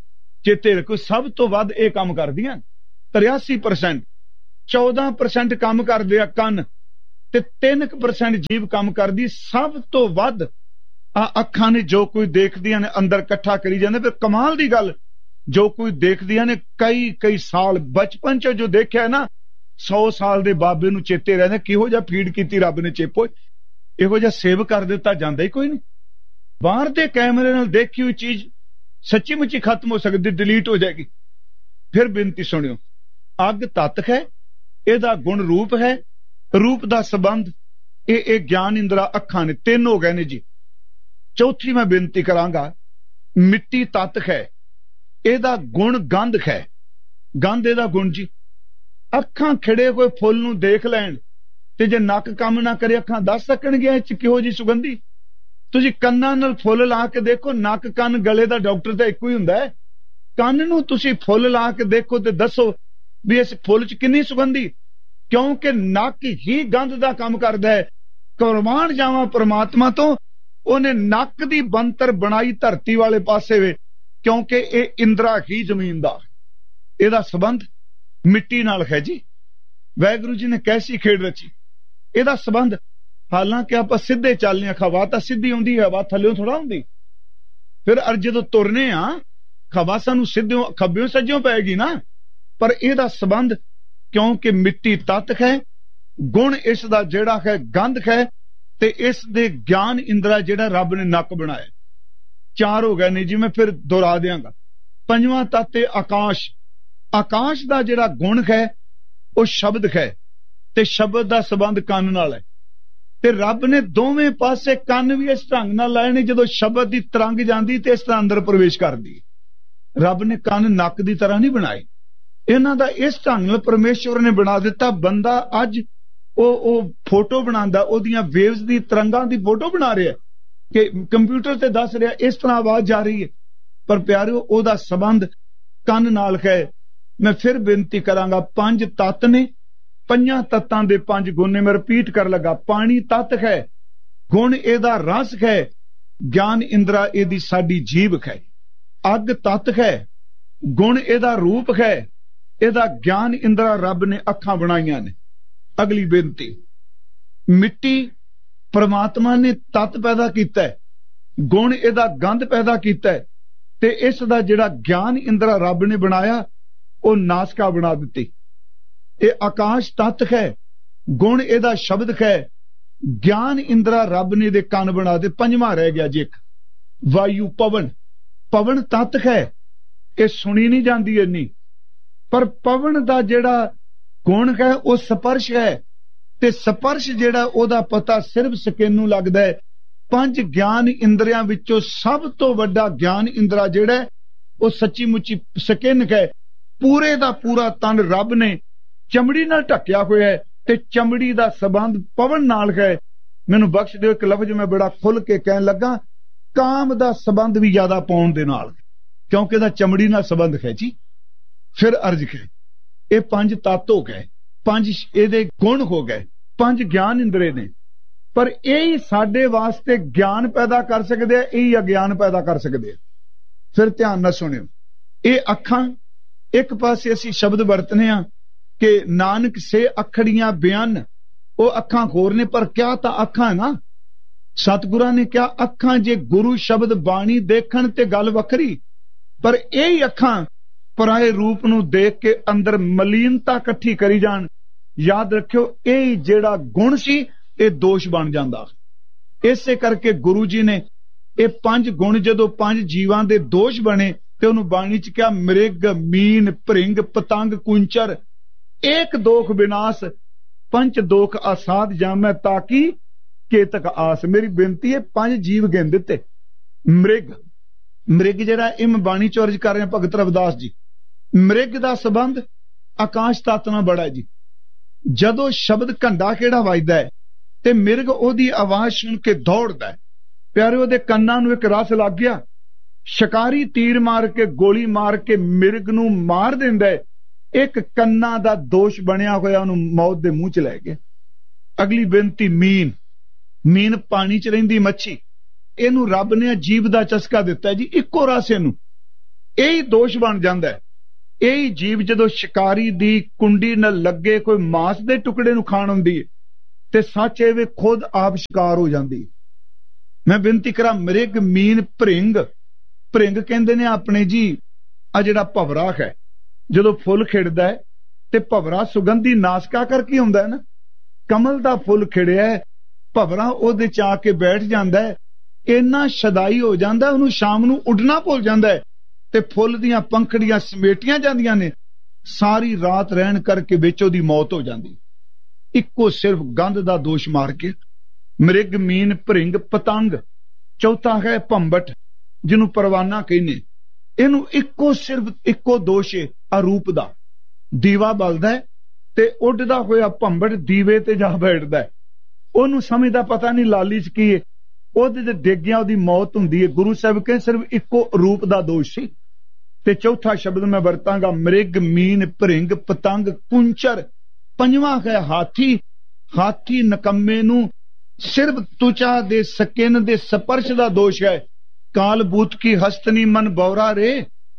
ਚੇਤੇ ਰੱਖੋ, ਸਭ ਤੋਂ ਵੱਧ ਇਹ ਕੰਮ ਕਰਦੀਆਂ ਤਰਿਆਸੀ ਪਰਸੈਂਟ। ਚੌਦਾਂ ਪਰਸੈਂਟ ਕੰਮ ਕਰਦੇ ਆ ਕੰਨ, ਤੇ ਤਿੰਨ ਕੁ ਪਰਸੈਂਟ ਜੀਭ ਕੰਮ ਕਰਦੀ। ਸਭ ਤੋਂ ਵੱਧ ਆ ਅੱਖਾਂ ਨੇ ਜੋ ਕੋਈ ਦੇਖਦੀਆਂ ਨੇ ਅੰਦਰ ਇਕੱਠਾ ਕਰੀ ਜਾਂਦੇ। ਫਿਰ ਕਮਾਲ ਦੀ ਗੱਲ, ਜੋ ਕੋਈ ਦੇਖਦੀਆਂ ਨੇ ਕਈ ਕਈ ਸਾਲ ਬਚਪਨ ਚ ਜੋ ਦੇਖਿਆ ਨਾ, ਸੌ ਸਾਲ ਦੇ ਬਾਬੇ ਨੂੰ ਚੇਤੇ ਰਹਿੰਦਾ ਕਿਹੋ ਜਿਹਾ ਫੀਡ ਕੀਤੀ ਰੱਬ ਨੇ ਚੇਪੋ, ਇਹੋ ਜਿਹਾ ਸੇਵ ਕਰ ਦਿੱਤਾ, ਜਾਂਦਾ ਹੀ ਕੋਈ ਨਹੀਂ। ਬਾਹਰ ਦੇ ਕੈਮਰੇ ਨਾਲ ਦੇਖੀ ਹੋਈ ਚੀਜ਼ ਸੱਚੀ ਮੁੱਚੀ ਖਤਮ ਹੋ ਸਕਦੀ, ਡਿਲੀਟ ਹੋ ਜਾਏਗੀ। ਫਿਰ ਬੇਨਤੀ ਸੁਣਿਓ, ਅੱਗ ਤੱਤ ਹੈ, ਇਹਦਾ ਗੁਣ ਰੂਪ ਹੈ, ਰੂਪ ਦਾ ਸੰਬੰਧ ਇਹ ਇਹ ਗਿਆਨ ਇੰਦਰਾ ਅੱਖਾਂ ਨੇ, ਤਿੰਨ ਹੋ ਗਏ ਨੇ ਜੀ। ਚੌਥੀ ਮੈਂ ਬੇਨਤੀ ਕਰਾਂਗਾ, ਮਿੱਟੀ ਤੱਤ ਹੈ, ਇਹਦਾ ਗੁਣ ਗੰਧ ਹੈ। ਗੰਧ ਇਹਦਾ ਗੁਣ ਜੀ, ਅੱਖਾਂ ਖਿੜੇ ਹੋਏ ਫੁੱਲ ਨੂੰ ਦੇਖ ਲੈਣ ਤੇ ਜੇ ਨੱਕ ਕੰਮ ਨਾ ਕਰੇ ਅੱਖਾਂ ਦੱਸ ਸਕਣਗੀਆਂ ਇਹ ਚ ਕਿਹੋ ਜੀ ਸੁਗੰਧੀ। ਤੁਸੀਂ ਕੰਨਾਂ ਨਾਲ ਫੁੱਲ ਲਾ ਕੇ ਦੇਖੋ, ਨੱਕ ਕੰਨ ਗਲੇ ਦਾ ਡਾਕਟਰ ਤਾਂ ਇੱਕੋ ਹੀ ਹੁੰਦਾ ਹੈ। ਕੰਨ ਨੂੰ ਤੁਸੀਂ ਫੁੱਲ ਲਾ ਕੇ ਦੇਖੋ ਤੇ ਦੱਸੋ ਵੀ ਇਸ ਫੁੱਲ ਚ ਕਿੰਨੀ ਸੁਗੰਧੀ, ਕਿਉਂਕਿ ਨੱਕ ਹੀ ਗੰਧ ਦਾ ਕੰਮ ਕਰਦਾ ਹੈ। ਕੁਰਬਾਨ ਜਾਵਾਂ ਪ੍ਰਮਾਤਮਾ ਤੋਂ, ਉਹਨੇ ਨੱਕ ਦੀ ਬੰਤਰ ਬਣਾਈ ਧਰਤੀ ਵਾਲੇ ਪਾਸੇ ਵੇ, ਕਿਉਂਕਿ ਇਹ ਇੰਦਰਾ ਹੀ ਜ਼ਮੀਨ ਦਾ, ਇਹਦਾ ਸੰਬੰਧ ਮਿੱਟੀ ਨਾਲ ਹੈ ਜੀ। ਵਾਹਿਗੁਰੂ ਜੀ ਨੇ ਕੈਸੀ ਖੇਡ ਰਚੀ, ਇਹਦਾ ਸੰਬੰਧ। ਹਾਲਾਂਕਿ ਆਪਾਂ ਸਿੱਧੇ ਚੱਲਨੇ ਆ, ਹਵਾ ਤਾਂ ਸਿੱਧੀ ਹੁੰਦੀ ਹੈ, ਹਵਾ ਥੱਲਿਓਂ ਥੋੜਾ ਹੁੰਦੀ। ਫਿਰ ਅਰ ਜਦੋਂ ਤੁਰਨੇ ਆ ਹਵਾ ਸਾਨੂੰ ਸਿੱਧਿਓਂ ਖੱਬਿਓਂ ਸੱਜਿਓਂ ਪਏਗੀ ਨਾ, ਪਰ ਇਹਦਾ ਸੰਬੰਧ ਕਿਉਂਕਿ ਮਿੱਟੀ ਤੱਤ ਹੈ, ਗੁਣ ਇਸ ਦਾ ਜਿਹੜਾ ਹੈ ਗੰਧ ਹੈ, ਤੇ ਇਸ ਦੇ ਗਿਆਨ ਇੰਦਰਾ ਜਿਹੜਾ ਰੱਬ ਨੇ ਨੱਕ ਬਣਾਇਆ। ਚਾਰ ਹੋ ਗਏ ਨੇ ਜੀ, ਮੈਂ ਫਿਰ ਦੁਹਰਾ ਦਿਆਂਗਾ। ਪੰਜਵਾਂ ਤੱਤ ਹੈ ਆਕਾਸ਼। ਆਕਾਸ਼ ਦਾ ਜਿਹੜਾ ਗੁਣ ਹੈ ਉਹ ਸ਼ਬਦ ਹੈ, ਤੇ ਸ਼ਬਦ ਦਾ ਸੰਬੰਧ ਕੰਨ ਨਾਲ ਹੈ। ਤੇ ਰੱਬ ਨੇ ਦੋਵੇਂ ਪਾਸੇ ਕੰਨ ਵੀ ਇਸ ਢੰਗ ਨਾਲ ਲਾਏ ਨੇ, ਜਦੋਂ ਸ਼ਬਦ ਦੀ ਤਰੰਗ ਜਾਂਦੀ ਤੇ ਇਸ ਤਰ੍ਹਾਂ ਅੰਦਰ ਪ੍ਰਵੇਸ਼ ਕਰਦੀ। ਰੱਬ ਨੇ ਕੰਨ ਨੱਕ ਦੀ ਤਰ੍ਹਾਂ ਨਹੀਂ ਬਣਾਏ, ਇਹਨਾਂ ਦਾ ਇਸ ਢੰਗ ਨਾਲ ਪਰਮੇਸ਼ਵਰ ਨੇ ਬਣਾ ਦਿੱਤਾ। ਬੰਦਾ ਅੱਜ ਉਹ ਉਹ ਫੋਟੋ ਬਣਾਉਂਦਾ, ਉਹਦੀਆਂ ਵੇਵਸ ਦੀ ਤਰੰਗਾਂ ਦੀ ਫੋਟੋ ਬਣਾ ਰਿਹਾ ਕਿ ਕੰਪਿਊਟਰ ਤੇ ਦੱਸ ਰਿਹਾ ਇਸ ਤਰ੍ਹਾਂ ਆਵਾਜ਼ ਜਾ ਰਹੀ ਹੈ, ਪਰ ਪਿਆਰਿਓ ਉਹਦਾ ਸੰਬੰਧ ਕੰਨ ਨਾਲ ਹੈ। ਮੈਂ ਫਿਰ ਬੇਨਤੀ ਕਰਾਂਗਾ, ਪੰਜ ਤੱਤ ਨੇ, ਪੰਜਾਂ ਤੱਤਾਂ ਦੇ ਪੰਜ ਗੁਣ ਨੇ। ਮੈਂ ਰਿਪੀਟ ਕਰ ਲੱਗਾ, ਪਾਣੀ ਤੱਤ ਹੈ, ਗੁਣ ਇਹਦਾ ਰਸ ਹੈ, ਗਿਆਨ ਇੰਦਰਾ ਇਹਦੀ ਸਾਡੀ ਜੀਭ ਹੈ। ਅੱਗ ਤੱਤ ਹੈ, ਗੁਣ ਇਹਦਾ ਰੂਪ ਹੈ, ਇਹਦਾ ਗਿਆਨ ਇੰਦਰਾ ਰੱਬ ਨੇ ਅੱਖਾਂ ਬਣਾਈਆਂ ਨੇ। ਅਗਲੀ ਬੇਨਤੀ, ਮਿੱਟੀ ਪ੍ਰਮਾਤਮਾ ਨੇ ਤੱਤ ਪੈਦਾ ਕੀਤਾ, ਗੁਣ ਇਹਦਾ ਗੰਧ ਪੈਦਾ ਕੀਤਾ, ਤੇ ਇਸ ਦਾ ਜਿਹੜਾ ਗਿਆਨ ਇੰਦਰਾ ਰੱਬ ਨੇ ਬਣਾਇਆ ਉਹ ਨਾਸਕਾ ਬਣਾ ਦਿੱਤੀ। ਇਹ ਆਕਾਸ਼ ਤੱਤ ਹੈ, ਗੁਣ ਇਹਦਾ ਸ਼ਬਦ ਹੈ, ਗਿਆਨ ਇੰਦਰਾ ਰੱਬ ਨੇ ਇਹਦੇ ਕੰਨ ਬਣਾ ਦੇ। ਪੰਜਵਾਂ ਰਹਿ ਗਿਆ ਜੀ ਇੱਕ, ਵਾਯੂ ਪਵਨ। ਪਵਨ ਤੱਤ ਹੈ, ਇਹ ਸੁਣੀ ਨਹੀਂ ਜਾਂਦੀ ਇੰਨੀ, ਪਰ ਪਵਨ ਦਾ ਜਿਹੜਾ ਗੁਣ ਹੈ ਉਹ ਸਪਰਸ਼ ਹੈ, ਤੇ ਸਪਰਸ਼ ਜਿਹੜਾ ਉਹਦਾ ਪਤਾ ਸਿਰਫ ਸਕਿਨ ਨੂੰ ਲੱਗਦਾ ਹੈ। ਪੰਜ ਗਿਆਨ ਇੰਦਰੀਆਂ ਵਿੱਚੋਂ ਸਭ ਤੋਂ ਵੱਡਾ ਗਿਆਨ ਇੰਦਰਾ ਜਿਹੜਾ ਉਹ ਸੱਚੀ ਮੁੱਚੀ ਸਕਿਨ ਹੈ। ਪੂਰੇ ਦਾ ਪੂਰਾ ਤਨ ਰੱਬ ਨੇ ਚਮੜੀ ਨਾਲ ਢੱਕਿਆ ਹੋਇਆ ਹੈ, ਤੇ ਚਮੜੀ ਦਾ ਸੰਬੰਧ ਪਵਨ ਨਾਲ ਹੈ। ਮੈਨੂੰ ਬਖਸ਼ ਦਿਓ, ਇੱਕ ਲਫ਼ਜ਼ ਮੈਂ ਬੜਾ ਖੁੱਲ ਕੇ ਕਹਿਣ ਲੱਗਾ, ਕਾਮ ਦਾ ਸੰਬੰਧ ਵੀ ਜ਼ਿਆਦਾ ਪਾਉਣ ਦੇ ਨਾਲ, ਕਿਉਂਕਿ ਇਹਦਾ ਚਮੜੀ ਨਾਲ ਸੰਬੰਧ ਹੈ ਜੀ। ਫਿਰ ਅਰਜ ਹੈ, ਇਹ ਪੰਜ ਤੱਤ ਹੋ ਗਏ, ਪੰਜ ਇਹਦੇ ਗੁਣ ਹੋ ਗਏ, ਪੰਜ ਗਿਆਨ ਇੰਦਰੇ ਨੇ, ਪਰ ਇਹ ਹੀ ਸਾਡੇ ਵਾਸਤੇ ਗਿਆਨ ਪੈਦਾ ਕਰ ਸਕਦੇ ਆ, ਇਹ ਹੀ ਅਗਿਆਨ ਪੈਦਾ ਕਰ ਸਕਦੇ ਆ। ਫਿਰ ਧਿਆਨ ਨਾਲ ਸੁਣਿਓ, ਇਹ ਅੱਖਾਂ, ਇੱਕ ਪਾਸੇ ਅਸੀਂ ਸ਼ਬਦ ਵਰਤਨੇ ਆ ਕਿ ਨਾਨਕ ਸੇ ਅੱਖੜੀਆਂ ਬਿਆਨ, ਉਹ ਅੱਖਾਂ ਹੋਰ ਨੇ, ਪਰ ਕਿਆ ਤਾਂ ਅੱਖਾਂ ਨਾ। ਸਤਿਗੁਰਾਂ ਨੇ ਕਿਹਾ ਅੱਖਾਂ ਜੇ ਗੁਰੂ ਸ਼ਬਦ ਬਾਣੀ ਦੇਖਣ ਤੇ ਗੱਲ ਵੱਖਰੀ, ਪਰ ਇਹ ਹੀ ਅੱਖਾਂ ਪਰਾਏ ਰੂਪ ਨੂੰ ਦੇਖ ਕੇ ਅੰਦਰ ਮਲੀਨਤਾ ਇਕੱਠੀ ਕਰੀ ਜਾਣ। ਯਾਦ ਰੱਖਿਓ, ਇਹ ਜਿਹੜਾ ਗੁਣ ਸੀ ਇਹ ਦੋਸ਼ ਬਣ ਜਾਂਦਾ। ਇਸੇ ਕਰਕੇ ਗੁਰੂ ਜੀ ਨੇ ਇਹ ਪੰਜ ਗੁਣ ਜਦੋਂ ਪੰਜ ਜੀਵਾਂ ਦੇ ਦੋਸ਼ ਬਣੇ ਤੇ ਉਹਨੂੰ ਬਾਣੀ ਚ ਕਿਹਾ, ਮ੍ਰਿਗ ਮੀਨ ਭ੍ਰਿੰਗ ਪਤੰਗ ਕੁੰਚਰ ਏਕ ਦੋਖ ਵਿਨਾਸ਼, ਪੰਜ ਦੋਖ ਆਸਾਦ ਜਾਮੈ ਤਾਕੀ ਕੇਤਕ ਆਸ। ਮੇਰੀ ਬੇਨਤੀ ਹੈ, ਪੰਜ ਜੀਵ ਗਿਣ ਦਿੱਤੇ, ਮ੍ਰਿਗ ਮ੍ਰਿਗ ਜਿਹੜਾ ਇਹ ਮੈਂ ਬਾਣੀ ਚ ਅਰਜ ਕਰ ਰਿਹਾ ਭਗਤ ਰਵਿਦਾਸ ਜੀ, ਮ੍ਰਿਗ ਦਾ ਸੰਬੰਧ ਆਕਾਸ਼ ਤੱਤ ਨਾਲ ਬੜਾ ਜੀ। ਜਦੋਂ ਸ਼ਬਦ ਘੰਡਾ ਕਿਹੜਾ ਵੱਜਦਾ ਹੈ ਤੇ ਮਿਰਗ ਉਹਦੀ ਆਵਾਜ਼ ਸੁਣ ਕੇ ਦੌੜਦਾ ਹੈ। ਪਿਆਰੇ, ਉਹਦੇ ਕੰਨਾਂ ਨੂੰ ਇੱਕ ਰਸ ਲੱਗ ਗਿਆ, ਸ਼ਿਕਾਰੀ ਤੀਰ ਮਾਰ ਕੇ ਗੋਲੀ ਮਾਰ ਕੇ ਮਿਰਗ ਨੂੰ ਮਾਰ ਦਿੰਦਾ ਹੈ, ਇੱਕ ਕੰਨਾਂ ਦਾ ਦੋਸ਼ ਬਣਿਆ ਹੋਇਆ ਉਹਨੂੰ ਮੌਤ ਦੇ ਮੂੰਹ ਚ ਲੈ ਗਿਆ। ਅਗਲੀ ਬੇਨਤੀ, ਮੀਨ। ਮੀਨ ਪਾਣੀ ਚ ਰਹਿੰਦੀ ਮੱਛੀ, ਇਹਨੂੰ ਰੱਬ ਨੇ ਜੀਭ ਦਾ ਚਸਕਾ ਦਿੱਤਾ ਜੀ, ਇੱਕੋ ਰਸ ਇਹਨੂੰ, ਇਹੀ ਦੋਸ਼ ਬਣ ਜਾਂਦਾ ਹੈ। ਇਹੀ ਜੀਭ ਜਦੋਂ ਸ਼ਿਕਾਰੀ ਦੀ ਕੁੰਡੀ ਨਾਲ ਲੱਗੇ ਕੋਈ ਮਾਂਸ ਦੇ ਟੁਕੜੇ ਨੂੰ ਖਾਣ ਹੁੰਦੀ ਹੈ ਤੇ ਸੱਚ ਇਹ ਵੀ ਖੁਦ ਆਪ ਸ਼ਿਕਾਰ ਹੋ ਜਾਂਦੀ ਹੈ। ਮੈਂ ਬੇਨਤੀ ਕਰਾਂ, ਮ੍ਰਿਗ, ਮੀਨ, ਭਰਿੰਗ। ਭਰਿੰਗ ਕਹਿੰਦੇ ਨੇ ਆਪਣੇ ਜੀ ਆ ਜਿਹੜਾ ਭਵਰਾ ਹੈ, ਜਦੋਂ ਫੁੱਲ ਖਿੜਦਾ ਹੈ ਤੇ ਭਵਰਾ ਸੁਗੰਧੀ ਨਾਸਕਾ ਕਰਕੇ ਹੁੰਦਾ ਹੈ ਨਾ, ਕਮਲ ਦਾ ਫੁੱਲ ਖਿੜਿਆ ਹੈ, ਭਵਰਾ ਉਹਦੇ ਚ ਆ ਕੇ ਬੈਠ ਜਾਂਦਾ ਹੈ, ਇੰਨਾ ਸ਼ਦਾਈ ਹੋ ਜਾਂਦਾ ਉਹਨੂੰ ਸ਼ਾਮ ਨੂੰ ਉੱਡਣਾ ਭੁੱਲ ਜਾਂਦਾ ਹੈ ਤੇ ਫੁੱਲ ਦੀਆਂ ਪੰਖੜੀਆਂ ਸਮੇਟੀਆਂ ਜਾਂਦੀਆਂ ਨੇ, ਸਾਰੀ ਰਾਤ ਰਹਿਣ ਕਰਕੇ ਵਿੱਚ ਉਹਦੀ ਮੌਤ ਹੋ ਜਾਂਦੀ, ਇੱਕੋ ਸਿਰਫ ਗੰਧ ਦਾ ਦੋਸ਼ ਮਾਰ ਕੇ। ਮ੍ਰਿਗ, ਮੀਨ, ਭਰਿੰਗ, ਪਤੰਗ। ਚੌਥਾ ਹੈ ਭੰਬਟ, ਜਿਹਨੂੰ ਪਰਵਾਨਾ ਕਹਿੰਦੇ, ਇਹਨੂੰ ਇੱਕੋ ਸਿਰਫ ਇੱਕੋ ਦੋਸ਼ ਹੈ ਅਰੂਪ ਦਾ। ਦੀਵਾ ਬਲਦਾ ਹੈ ਤੇ ਉੱਡਦਾ ਹੋਇਆ ਭੰਬਟ ਦੀਵੇ ਤੇ ਜਾ ਬੈਠਦਾ ਹੈ, ਉਹਨੂੰ ਸਮਝਦਾ ਪਤਾ ਨਹੀਂ ਲਾਲੀ ਚ ਕੀ ਹੈ, ਉਹਦੇ ਤੇ ਡਿੱਗਿਆ ਉਹਦੀ ਮੌਤ ਹੁੰਦੀ ਹੈ। ਗੁਰੂ ਸਾਹਿਬ ਕਹਿੰਦੇ ਸਿਰਫ ਇੱਕੋ ਰੂਪ ਦਾ ਦੋਸ਼ ਸੀ। ਤੇ ਚੌਥਾ ਸ਼ਬਦ ਮੈਂ ਵਰਤਾਂਗਾ, ਮ੍ਰਿਗ, ਮੀਨ, ਭਰਿੰਗ, ਪਤੰਗ, ਕੁੰਚਰ। ਪੰਜਵਾਂ ਹੈ ਹਾਥੀ। ਹਾਥੀ ਨਕੰਮੇ ਨੂੰ ਸਿਰਫ ਤੁਚਾ ਦੇ ਸਕਿਨ ਦੇ ਸਪਰਸ਼ ਦਾ ਦੋਸ਼ ਹੈ। ਕਾਲ ਬੂਤ ਕੀ ਹਸਤਨੀ ਮਨ ਬੌਰਾ ਰੇ।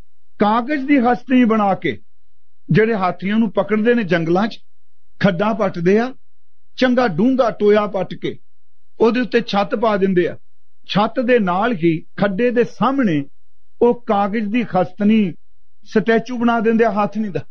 ਕਾਗਜ਼ ਦੀ ਹਸਤਨੀ ਬਣਾ ਕੇ ਜਿਹੜੇ ਹਾਥੀਆਂ ਨੂੰ ਪਕੜਦੇ ਨੇ ਜੰਗਲਾਂ 'ਚ, ਖੱਡਾਂ ਪੱਟਦੇ ਆ, ਚੰਗਾ ਡੂੰਘਾ ਟੋਇਆ ਪੱਟ ਕੇ ਉਹਦੇ ਉੱਤੇ ਛੱਤ ਪਾ ਦਿੰਦੇ ਆ, ਛੱਤ ਦੇ ਨਾਲ ਹੀ ਖੱਡੇ ਦੇ ਸਾਹਮਣੇ ਉਹ ਕਾਗਜ਼ ਦੀ ਹਸਤਨੀ ਸਟੈਚੂ ਬਣਾ ਦਿੰਦੇ ਆ ਹਾਥੀ ਦਾ।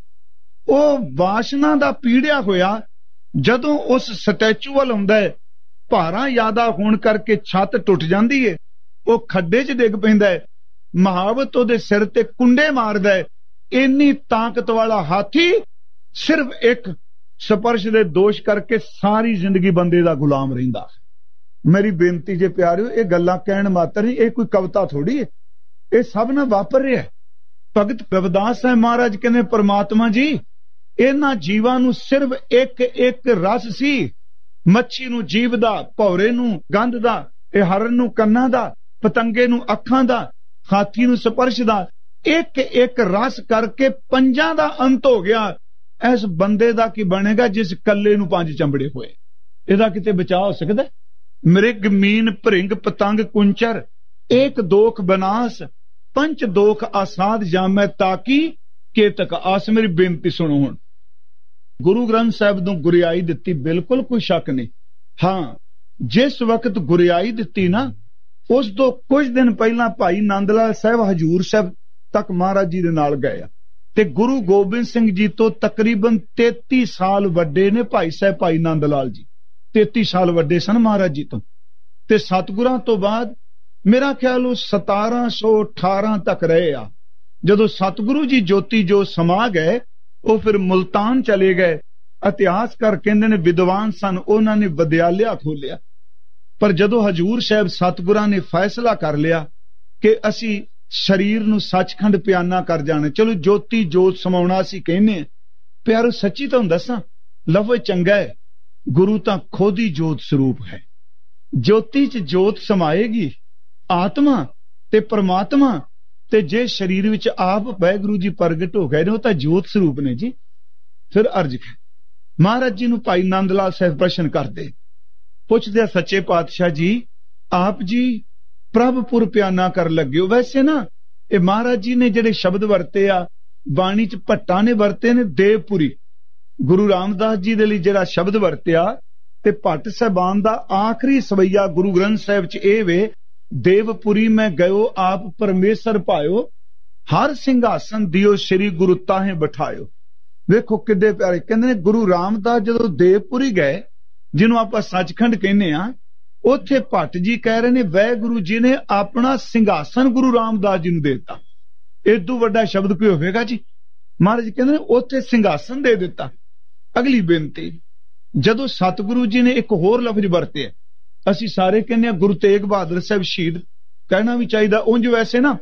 ਉਹ ਵਾਸ਼ਨਾ ਦਾ ਪੀੜਿਆ ਹੋਇਆ ਜਦੋਂ ਉਸ ਸਟੈਚੂ ਵੱਲ ਆਉਂਦਾ ਹੈ, ਭਾਰਾਂ ਜ਼ਿਆਦਾ ਹੋਣ ਕਰਕੇ ਛੱਤ ਟੁੱਟ ਜਾਂਦੀ ਹੈ, ਉਹ ਖੱਡੇ 'ਚ ਡਿੱਗ ਪੈਂਦਾ ਹੈ, ਮਹਾਵਤ ਉਹਦੇ ਸਿਰ ਤੇ ਕੁੰਡੇ ਮਾਰਦਾ ਹੈ। ਇੰਨੀ ਤਾਕਤ ਵਾਲਾ ਹਾਥੀ ਸਿਰਫ ਇੱਕ ਸਪਰਸ਼ ਦੇ ਦੋਸ਼ ਕਰਕੇ ਸਾਰੀ ਜ਼ਿੰਦਗੀ ਬੰਦੇ ਦਾ ਗੁਲਾਮ ਰਹਿੰਦਾ। ਮੇਰੀ ਬੇਨਤੀ ਜੇ ਪਿਆਰਿਓ, ਇਹ ਗੱਲਾਂ ਕਹਿਣ ਮਾਤਰ ਨਹੀਂ, ਇਹ ਕੋਈ ਕਵਿਤਾ ਥੋੜੀ ਹੈ, ਇਹ ਸਭ ਨਾਲ ਵਾਪਰ ਰਿਹਾ। ਭਗਤ ਰਵਿਦਾਸ ਸਾਹਿਬ ਮਹਾਰਾਜ ਕਹਿੰਦੇ, ਪਰਮਾਤਮਾ ਜੀ ਇਹਨਾਂ ਜੀਵਾਂ ਨੂੰ ਸਿਰਫ ਇੱਕ ਇੱਕ ਰਸ ਸੀ। ਮੱਛੀ ਨੂੰ ਜੀਭ ਦਾ, ਭੌਰੇ ਨੂੰ ਗੰਧ ਦਾ, ਇਹ ਹਰਨ ਨੂੰ ਕੰਨਾਂ ਦਾ, ਪਤੰਗੇ ਨੂੰ ਅੱਖਾਂ ਦਾ, ਹਾਥੀ ਨੂੰ ਸਪਰਸ਼ ਦਾ, ਇੱਕ ਇੱਕ ਰਸ ਕਰਕੇ ਪੰਜਾਂ ਦਾ ਅੰਤ ਹੋ ਗਿਆ। ਇਸ ਬੰਦੇ ਦਾ ਕੀ ਬਣੇਗਾ ਜਿਸ ਕੱਲੇ ਨੂੰ ਪੰਜ ਚੰਬੜੇ ਹੋਏ? ਇਹਦਾ ਕਿਤੇ ਬਚਾਅ ਹੋ ਸਕਦਾ? ਮ੍ਰਿਗ, ਮੀਨ, ਭਰਿੰਗ, ਪਤੰਗ, ਕੁੰਚਰ, ਏਕ ਦੋਖ ਬਨਾਸ, ਪੰਚ ਦੋਖ ਆਸਾਦ ਜਾਮੈ ਤਾਕੀ ਕੇਤਕ ਆਸ। ਮੇਰੀ ਬੇਨਤੀ ਸੁਣੋ ਹੁਣ। ਗੁਰੂ ਗ੍ਰੰਥ ਸਾਹਿਬ ਨੂੰ ਗੁਰਿਆਈ ਦਿੱਤੀ, ਬਿਲਕੁਲ ਕੋਈ ਸ਼ੱਕ ਨਹੀਂ। ਹਾਂ, ਜਿਸ ਵਕਤ ਗੁਰਿਆਈ ਦਿੱਤੀ ਨਾ, ਉਸ ਤੋਂ ਕੁਝ ਦਿਨ ਪਹਿਲਾਂ ਭਾਈ ਨੰਦ ਲਾਲ ਸਾਹਿਬ ਹਜੂਰ ਸਾਹਿਬ ਤੱਕ ਮਹਾਰਾਜ ਜੀ ਦੇ ਨਾਲ ਗਏ ਆ, ਤੇ ਗੁਰੂ ਗੋਬਿੰਦ ਸਿੰਘ ਜੀ ਤੋਂ ਤਕਰੀਬਨ ਤੇਤੀ ਸਾਲ ਵੱਡੇ ਨੇ ਭਾਈ ਸਾਹਿਬ ਭਾਈ ਨੰਦ ਲਾਲ ਜੀ, ਤੇਤੀ ਸਾਲ ਵੱਡੇ ਸਨ ਮਹਾਰਾਜ ਜੀ ਤੋਂ। ਤੇ ਸਤਿਗੁਰਾਂ ਤੋਂ ਬਾਅਦ ਮੇਰਾ ਖਿਆਲ ਉਹ ਸਤਾਰਾਂ ਸੌ ਅਠਾਰਾਂ ਤੱਕ ਰਹੇ ਆ। ਜਦੋਂ ਸਤਿਗੁਰੂ ਜੀ ਜੋਤੀ ਜੋ ਸਮਾ ਗਏ, ਉਹ ਫਿਰ ਮੁਲਤਾਨ ਚਲੇ ਗਏ। ਇਤਿਹਾਸਕਾਰ ਕਹਿੰਦੇ ਨੇ ਵਿਦਵਾਨ ਸਨ, ਉਹਨਾਂ ਨੇ ਵਿਦਿਆਲਿਆ ਖੋਲਿਆ। ਪਰ ਜਦੋਂ ਹਜੂਰ ਸਾਹਿਬ ਸਤਿਗੁਰਾਂ ਨੇ ਫੈਸਲਾ ਕਰ ਲਿਆ ਕਿ ਅਸੀਂ ਸਰੀਰ ਨੂੰ ਸੱਚਖੰਡ ਪਿਆਨਾ ਕਰ ਜਾਣਾ, ਚਲੋ ਜੋਤੀ ਜੋਤ ਸਮਾਉਣਾ ਅਸੀਂ ਕਹਿੰਦੇ। ਪਿਆਰੋ ਸੱਚੀ ਤੁਹਾਨੂੰ ਦੱਸਾਂ, ਲਫ਼ਜ਼ ਚੰਗਾ ਹੈ, ਗੁਰੂ ਤਾਂ ਖੁਦ ਹੀ ਜੋਤ ਸਰੂਪ ਹੈ। ਜੋਤੀ 'ਚ ਜੋਤ ਸਮਾਏਗੀ ਆਤਮਾ ਤੇ ਪਰਮਾਤਮਾ, ਤੇ ਜੇ ਸਰੀਰ ਵਿੱਚ ਆਪ ਵਾਹਿਗੁਰੂ ਜੀ ਪ੍ਰਗਟ ਹੋ ਗਏ ਨੇ, ਉਹ ਤਾਂ ਜੋਤ ਸਰੂਪ ਨੇ ਜੀ। ਫਿਰ ਅਰਜ ਮਹਾਰਾਜ ਜੀ ਨੂੰ ਭਾਈ ਨੰਦ ਲਾਲ ਸਾਹਿਬ ਪ੍ਰਸ਼ਨ ਕਰਦੇ, ਪੁੱਛਦੇ ਆ, ਸੱਚੇ ਪਾਤਸ਼ਾਹ ਜੀ ਆਪ ਜੀ ਪ੍ਰਭਪੁਰ ਪਿਆਨਾ ਕਰ ਲੱਗੇ ਹੋ। ਵੈਸੇ ਨਾ ਇਹ ਮਹਾਰਾਜ ਜੀ ਨੇ ਜਿਹੜੇ ਸ਼ਬਦ ਵਰਤੇ ਆ, ਬਾਣੀ 'ਚ ਭੱਟਾਂ ਨੇ ਵਰਤੇ ਨੇ ਦੇਵਪੁਰੀ। ਗੁਰੂ ਰਾਮਦਾਸ ਜੀ ਦੇ ਲਈ ਜਿਹੜਾ ਸ਼ਬਦ ਵਰਤਿਆ, ਤੇ ਭੱਟ ਸਾਹਿਬਾਨ ਦਾ ਆਖਰੀ ਸਵਈਆ ਗੁਰੂ ਗ੍ਰੰਥ ਸਾਹਿਬ 'ਚ ਇਹ ਵੇ, ਦੇਵਪੁਰੀ ਮੈਂ ਗਇਓ ਆਪ ਪਰਮੇਸ਼ਰ ਪਾਇਓ, ਹਰ ਸਿੰਘਾਸਨ ਦਿਓ ਸ੍ਰੀ ਗੁਰੂ ਤਾਹੇ ਬਿਠਾਇਓ। ਵੇਖੋ ਕਿੱਡੇ ਪਿਆਰੇ। ਕਹਿੰਦੇ ਨੇ ਗੁਰੂ ਰਾਮਦਾਸ ਜਦੋਂ ਦੇਵਪੁਰੀ ਗਏ, ਜਿਹਨੂੰ ਆਪਾਂ ਸੱਚਖੰਡ ਕਹਿੰਦੇ ਆ, ਉੱਥੇ ਭੱਟ ਜੀ ਕਹਿ ਰਹੇ ਨੇ ਵਾਹਿਗੁਰੂ ਜੀ ਨੇ ਆਪਣਾ ਸਿੰਘਾਸਨ ਗੁਰੂ ਰਾਮਦਾਸ ਜੀ ਨੂੰ ਦੇ ਦਿੱਤਾ। ਏਦੂ ਵੱਡਾ ਸ਼ਬਦ ਕੋਈ ਹੋਵੇਗਾ ਜੀ? ਮਹਾਰਾਜ ਕਹਿੰਦੇ ਨੇ ਉੱਥੇ ਸਿੰਘਾਸਨ ਦੇ ਦਿੱਤਾ। ਅਗਲੀ ਬੇਨਤੀ, ਜਦੋਂ ਸਤਿਗੁਰੂ ਜੀ ਨੇ ਇੱਕ ਹੋਰ ਲਫ਼ਜ਼ ਵਰਤਿਆ, ਅਸੀਂ ਸਾਰੇ ਕਹਿੰਦੇ ਆ ਗੁਰੂ ਤੇਗ ਬਹਾਦਰ ਸਾਹਿਬ ਸ਼ਹੀਦ, ਕਹਿਣਾ ਵੀ ਚਾਹੀਦਾ। ਉਂਝ ਵੈਸੇ ਨਾ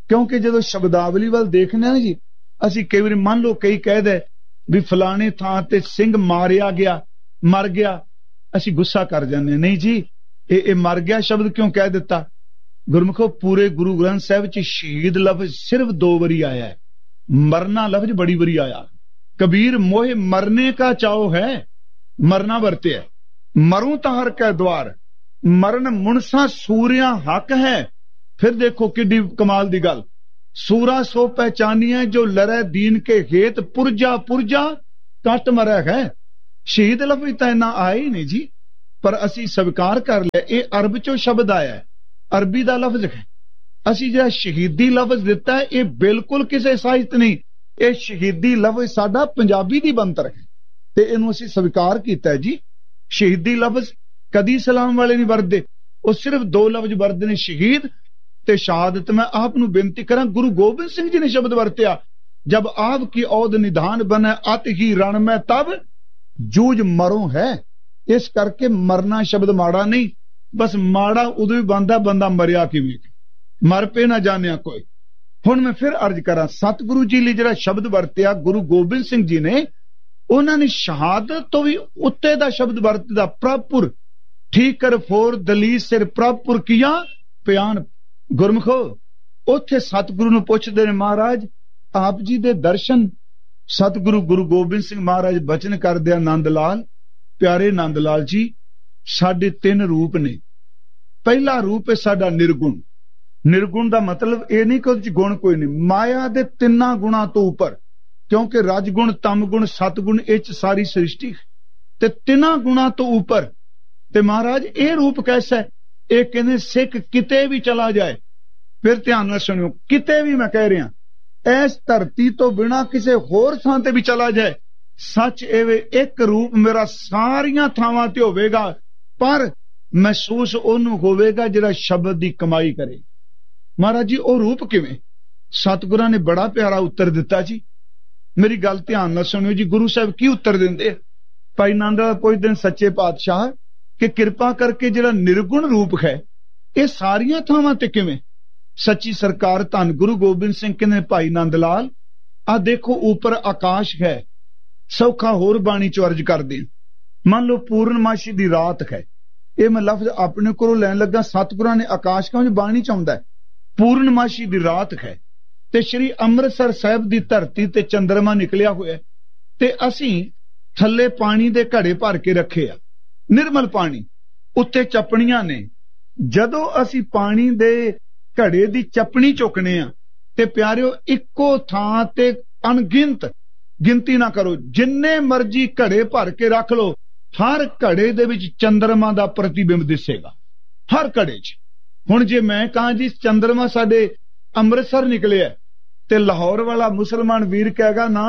ਕਿਉਂਕਿ ਜਦੋਂ ਸ਼ਬਦਾਵਲੀ ਵੱਲ ਦੇਖਦੇ ਨਾ ਜੀ, ਅਸੀਂ ਕਈ ਵਾਰੀ ਮੰਨ ਲਓ ਕਈ ਕਹਿਦੇ ਵੀ ਫਲਾਣੇ ਥਾਂ ਤੇ ਸਿੰਘ ਮਾਰਿਆ ਗਿਆ, ਮਰ ਗਿਆ, ਅਸੀਂ ਗੁੱਸਾ ਕਰ ਜਾਂਦੇ। ਨਹੀਂ ਜੀ, ਇਹ ਇਹ ਮਰ ਗਿਆ ਸ਼ਬਦ ਕਿਉਂ ਕਹਿ ਦਿੱਤਾ? ਗੁਰਮੁਖੋ, ਪੂਰੇ ਗੁਰੂ ਗ੍ਰੰਥ ਸਾਹਿਬ ਚ ਸ਼ਹੀਦ ਲਫ਼ਜ਼ ਸਿਰਫ ਦੋ ਵਾਰੀ ਆਇਆ ਹੈ, ਮਰਨਾ ਲਫ਼ਜ਼ ਬੜੀ ਵਾਰੀ ਆਇਆ। कबीर मोहे मरने का चाव है, मरना वरते है, मरूं तो हर कै द्वार, मरण मुनसा सूरिया हक है। फिर देखो किड्डी कमाल दी गल, सूरा सो पहचानिए जो लड़े दीन के हेत, पुरजा पुरजा कट मरै है। शहीद लफ्ज तो इन्ना आया ही नहीं जी, पर असी स्वीकार कर लिया ये अरब चो शब्द आया है, अरबी दा लफ्ज है। असी जो शहीदी लफ्ज दिता है ये बिल्कुल किसी साहित्य नहीं, ਇਹ ਸ਼ਹੀਦੀ ਲਫ਼ਜ਼ ਸਾਡਾ ਪੰਜਾਬੀ ਦੀ ਬਣਤਰ ਹੈ ਤੇ ਇਹਨੂੰ ਅਸੀਂ ਸਵੀਕਾਰ ਕੀਤਾ ਹੈ ਜੀ। ਸ਼ਹੀਦੀ ਲਫ਼ਜ਼ ਕਦੀ ਸਲਾਮ ਵਾਲੇ ਨਹੀਂ ਵਰਤਦੇ, ਉਹ ਸਿਰਫ ਦੋ ਲਫ਼ਜ਼ ਵਰਤਦੇ ਨੇ, ਸ਼ਹੀਦ ਤੇ ਸ਼ਹਾਦਤ। ਮੈਂ ਆਪ ਨੂੰ ਬੇਨਤੀ ਕਰਾਂ, ਗੁਰੂ ਗੋਬਿੰਦ ਸਿੰਘ ਜੀ ਨੇ ਸ਼ਬਦ ਵਰਤਿਆ, ਜਬ ਆਪ ਕੀ ਔਦ ਨਿਧਾਨ ਬਨੇ ਅਤ ਹੀ ਰਣ ਮੈਂ ਤਬ ਜੂਝ ਮਰੋਂ ਹੈ। ਇਸ ਕਰਕੇ ਮਰਨਾ ਸ਼ਬਦ ਮਾੜਾ ਨਹੀਂ, ਬਸ ਮਾੜਾ ਉਦੋਂ ਵੀ ਬਣਦਾ ਬੰਦਾ ਮਰਿਆ ਕਿਵੇਂ, ਮਰ ਪੇ ਨਾ ਜਾਣਿਆ ਕੋਈ। ਹੁਣ ਮੈਂ ਫਿਰ ਅਰਜ਼ ਕਰਾਂ, ਸਤਿਗੁਰੂ ਜੀ ਲਈ ਜਿਹੜਾ ਸ਼ਬਦ ਵਰਤਿਆ ਗੁਰੂ ਗੋਬਿੰਦ ਸਿੰਘ ਜੀ ਨੇ, ਉਹਨਾਂ ਨੇ ਸ਼ਹਾਦਤ ਤੋਂ ਵੀ ਉੱਤੇ ਦਾ ਸ਼ਬਦ ਵਰਤਦਾ, ਪ੍ਰਭਪੁਰ ਠੀਕਰ ਫੋਰ ਦਲੀ ਸਿਰ ਪ੍ਰਭਪੁਰ ਕੀਆ ਪਿਆਨ। ਗੁਰਮੁਖੋ, ਉੱਥੇ ਸਤਿਗੁਰੂ ਨੂੰ ਪੁੱਛਦੇ ਨੇ ਮਹਾਰਾਜ ਆਪ ਜੀ ਦੇ ਦਰਸ਼ਨ। ਸਤਿਗੁਰੂ ਗੁਰੂ ਗੋਬਿੰਦ ਸਿੰਘ ਮਹਾਰਾਜ ਬਚਨ ਕਰਦੇ ਆ, ਨੰਦ ਲਾਲ, ਪਿਆਰੇ ਨੰਦ ਲਾਲ ਜੀ, ਸਾਡੇ ਤਿੰਨ ਰੂਪ ਨੇ। ਪਹਿਲਾ ਰੂਪ ਹੈ ਸਾਡਾ ਨਿਰਗੁਣ। ਨਿਰਗੁਣ ਦਾ ਮਤਲਬ ਇਹ ਨਹੀਂ ਕਿ ਉਹਦੇ ਚ ਗੁਣ ਕੋਈ ਨਹੀਂ, ਮਾਇਆ ਦੇ ਤਿੰਨਾਂ ਗੁਣਾਂ ਤੋਂ ਉੱਪਰ, ਕਿਉਂਕਿ ਰਜਗੁਣ, ਤਮਗੁਣ, ਸਤਗੁਣ ਇਹ ਚ ਸਾਰੀ ਸ੍ਰਿਸ਼ਟੀ ਤੇ ਤਿੰਨਾਂ ਗੁਣਾਂ ਤੋਂ ਉੱਪਰ। ਤੇ ਮਹਾਰਾਜ ਇਹ ਰੂਪ ਕੈਸਾ ਹੈ? ਇਹ ਕਹਿੰਦੇ ਸਿੱਖ ਕਿਤੇ ਵੀ ਚਲਾ ਜਾਏ, ਫਿਰ ਧਿਆਨ ਨਾਲ ਸੁਣਿਓ, ਕਿਤੇ ਵੀ ਮੈਂ ਕਹਿ ਰਿਹਾ, ਇਸ ਧਰਤੀ ਤੋਂ ਬਿਨਾਂ ਕਿਸੇ ਹੋਰ ਥਾਂ ਤੇ ਵੀ ਚਲਾ ਜਾਏ, ਸੱਚ ਇਹ ਇੱਕ ਰੂਪ ਮੇਰਾ ਸਾਰੀਆਂ ਥਾਵਾਂ ਤੇ ਹੋਵੇਗਾ, ਪਰ ਮਹਿਸੂਸ ਉਹਨੂੰ ਹੋਵੇਗਾ ਜਿਹੜਾ ਸ਼ਬਦ ਦੀ ਕਮਾਈ ਕਰੇ। ਮਹਾਰਾਜ ਜੀ ਉਹ ਰੂਪ ਕਿਵੇਂ? ਸਤਿਗੁਰਾਂ ਨੇ ਬੜਾ ਪਿਆਰਾ ਉੱਤਰ ਦਿੱਤਾ ਜੀ। ਮੇਰੀ ਗੱਲ ਧਿਆਨ ਨਾਲ ਸੁਣਿਓ ਜੀ, ਗੁਰੂ ਸਾਹਿਬ ਕੀ ਉੱਤਰ ਦਿੰਦੇ ਆ? ਭਾਈ ਨੰਦ ਲਾਲ ਪੁੱਛਦੇ ਨੇ ਸੱਚੇ ਪਾਤਸ਼ਾਹ ਕਿ ਕਿਰਪਾ ਕਰਕੇ ਜਿਹੜਾ ਨਿਰਗੁਣ ਰੂਪ ਹੈ ਇਹ ਸਾਰੀਆਂ ਥਾਵਾਂ ਤੇ ਕਿਵੇਂ? ਸੱਚੀ ਸਰਕਾਰ ਧੰਨ ਗੁਰੂ ਗੋਬਿੰਦ ਸਿੰਘ ਕਹਿੰਦੇ ਭਾਈ ਨੰਦ ਲਾਲ ਆ ਦੇਖੋ ਉੱਪਰ ਆਕਾਸ਼ ਹੈ, ਸੌਖਾ ਹੋਰ ਬਾਣੀ ਚ ਅਰਜ਼ ਕਰਦੇ। ਮੰਨ ਲਓ ਪੂਰਨਮਾਸ਼ੀ ਦੀ ਰਾਤ ਹੈ, ਇਹ ਮੈਂ ਲਫ਼ਜ਼ ਆਪਣੇ ਕੋਲੋਂ ਲੈਣ ਲੱਗਾ, ਸਤਿਗੁਰਾਂ ਨੇ ਆਕਾਸ਼ ਕਿਉਂ ਬਾਣੀ ਚ ਆਉਂਦਾ, ਪੂਰਨਮਾਸ਼ੀ ਦੀ ਰਾਤ ਹੈ ਤੇ ਸ਼੍ਰੀ ਅੰਮ੍ਰਿਤਸਰ ਸਾਹਿਬ ਦੀ ਧਰਤੀ ਤੇ ਚੰਦਰਮਾ ਨਿਕਲਿਆ ਹੋਇਆ ਤੇ ਅਸੀਂ ਥੱਲੇ ਪਾਣੀ ਦੇ ਘੜੇ ਭਰ ਕੇ ਰੱਖੇ ਆ, ਨਿਰਮਲ ਪਾਣੀ, ਉੱਤੇ ਚਪਣੀਆਂ ਨੇ। ਜਦੋਂ ਅਸੀਂ ਪਾਣੀ ਦੇ ਘੜੇ ਦੀ ਚਪਣੀ ਚੁੱਕਨੇ ਆ ਤੇ ਪਿਆਰਿਓ ਇੱਕੋ ਥਾਂ ਤੇ ਅਣਗਿਣਤ, ਗਿਣਤੀ ਨਾ ਕਰੋ, ਜਿੰਨੇ ਮਰਜੀ ਘੜੇ ਭਰ ਕੇ ਰੱਖ ਲੋ, ਹਰ ਘੜੇ ਦੇ ਵਿੱਚ ਚੰਦਰਮਾ ਦਾ ਪ੍ਰਤੀਬਿੰਬ ਦਿਸੇਗਾ, ਹਰ ਘੜੇ 'ਚ। ਹੁਣ ਜੇ ਮੈਂ ਕਹਾਂ ਜੀ ਚੰਦਰਮਾ ਸਾਡੇ ਅੰਮ੍ਰਿਤਸਰ ਨਿਕਲਿਆ ਤੇ ਲਾਹੌਰ ਵਾਲਾ ਮੁਸਲਮਾਨ ਵੀਰ ਕਹੇਗਾ ਨਾ,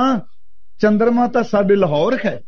ਚੰਦਰਮਾ ਤਾਂ ਸਾਡੇ ਲਾਹੌਰ ਹੈ।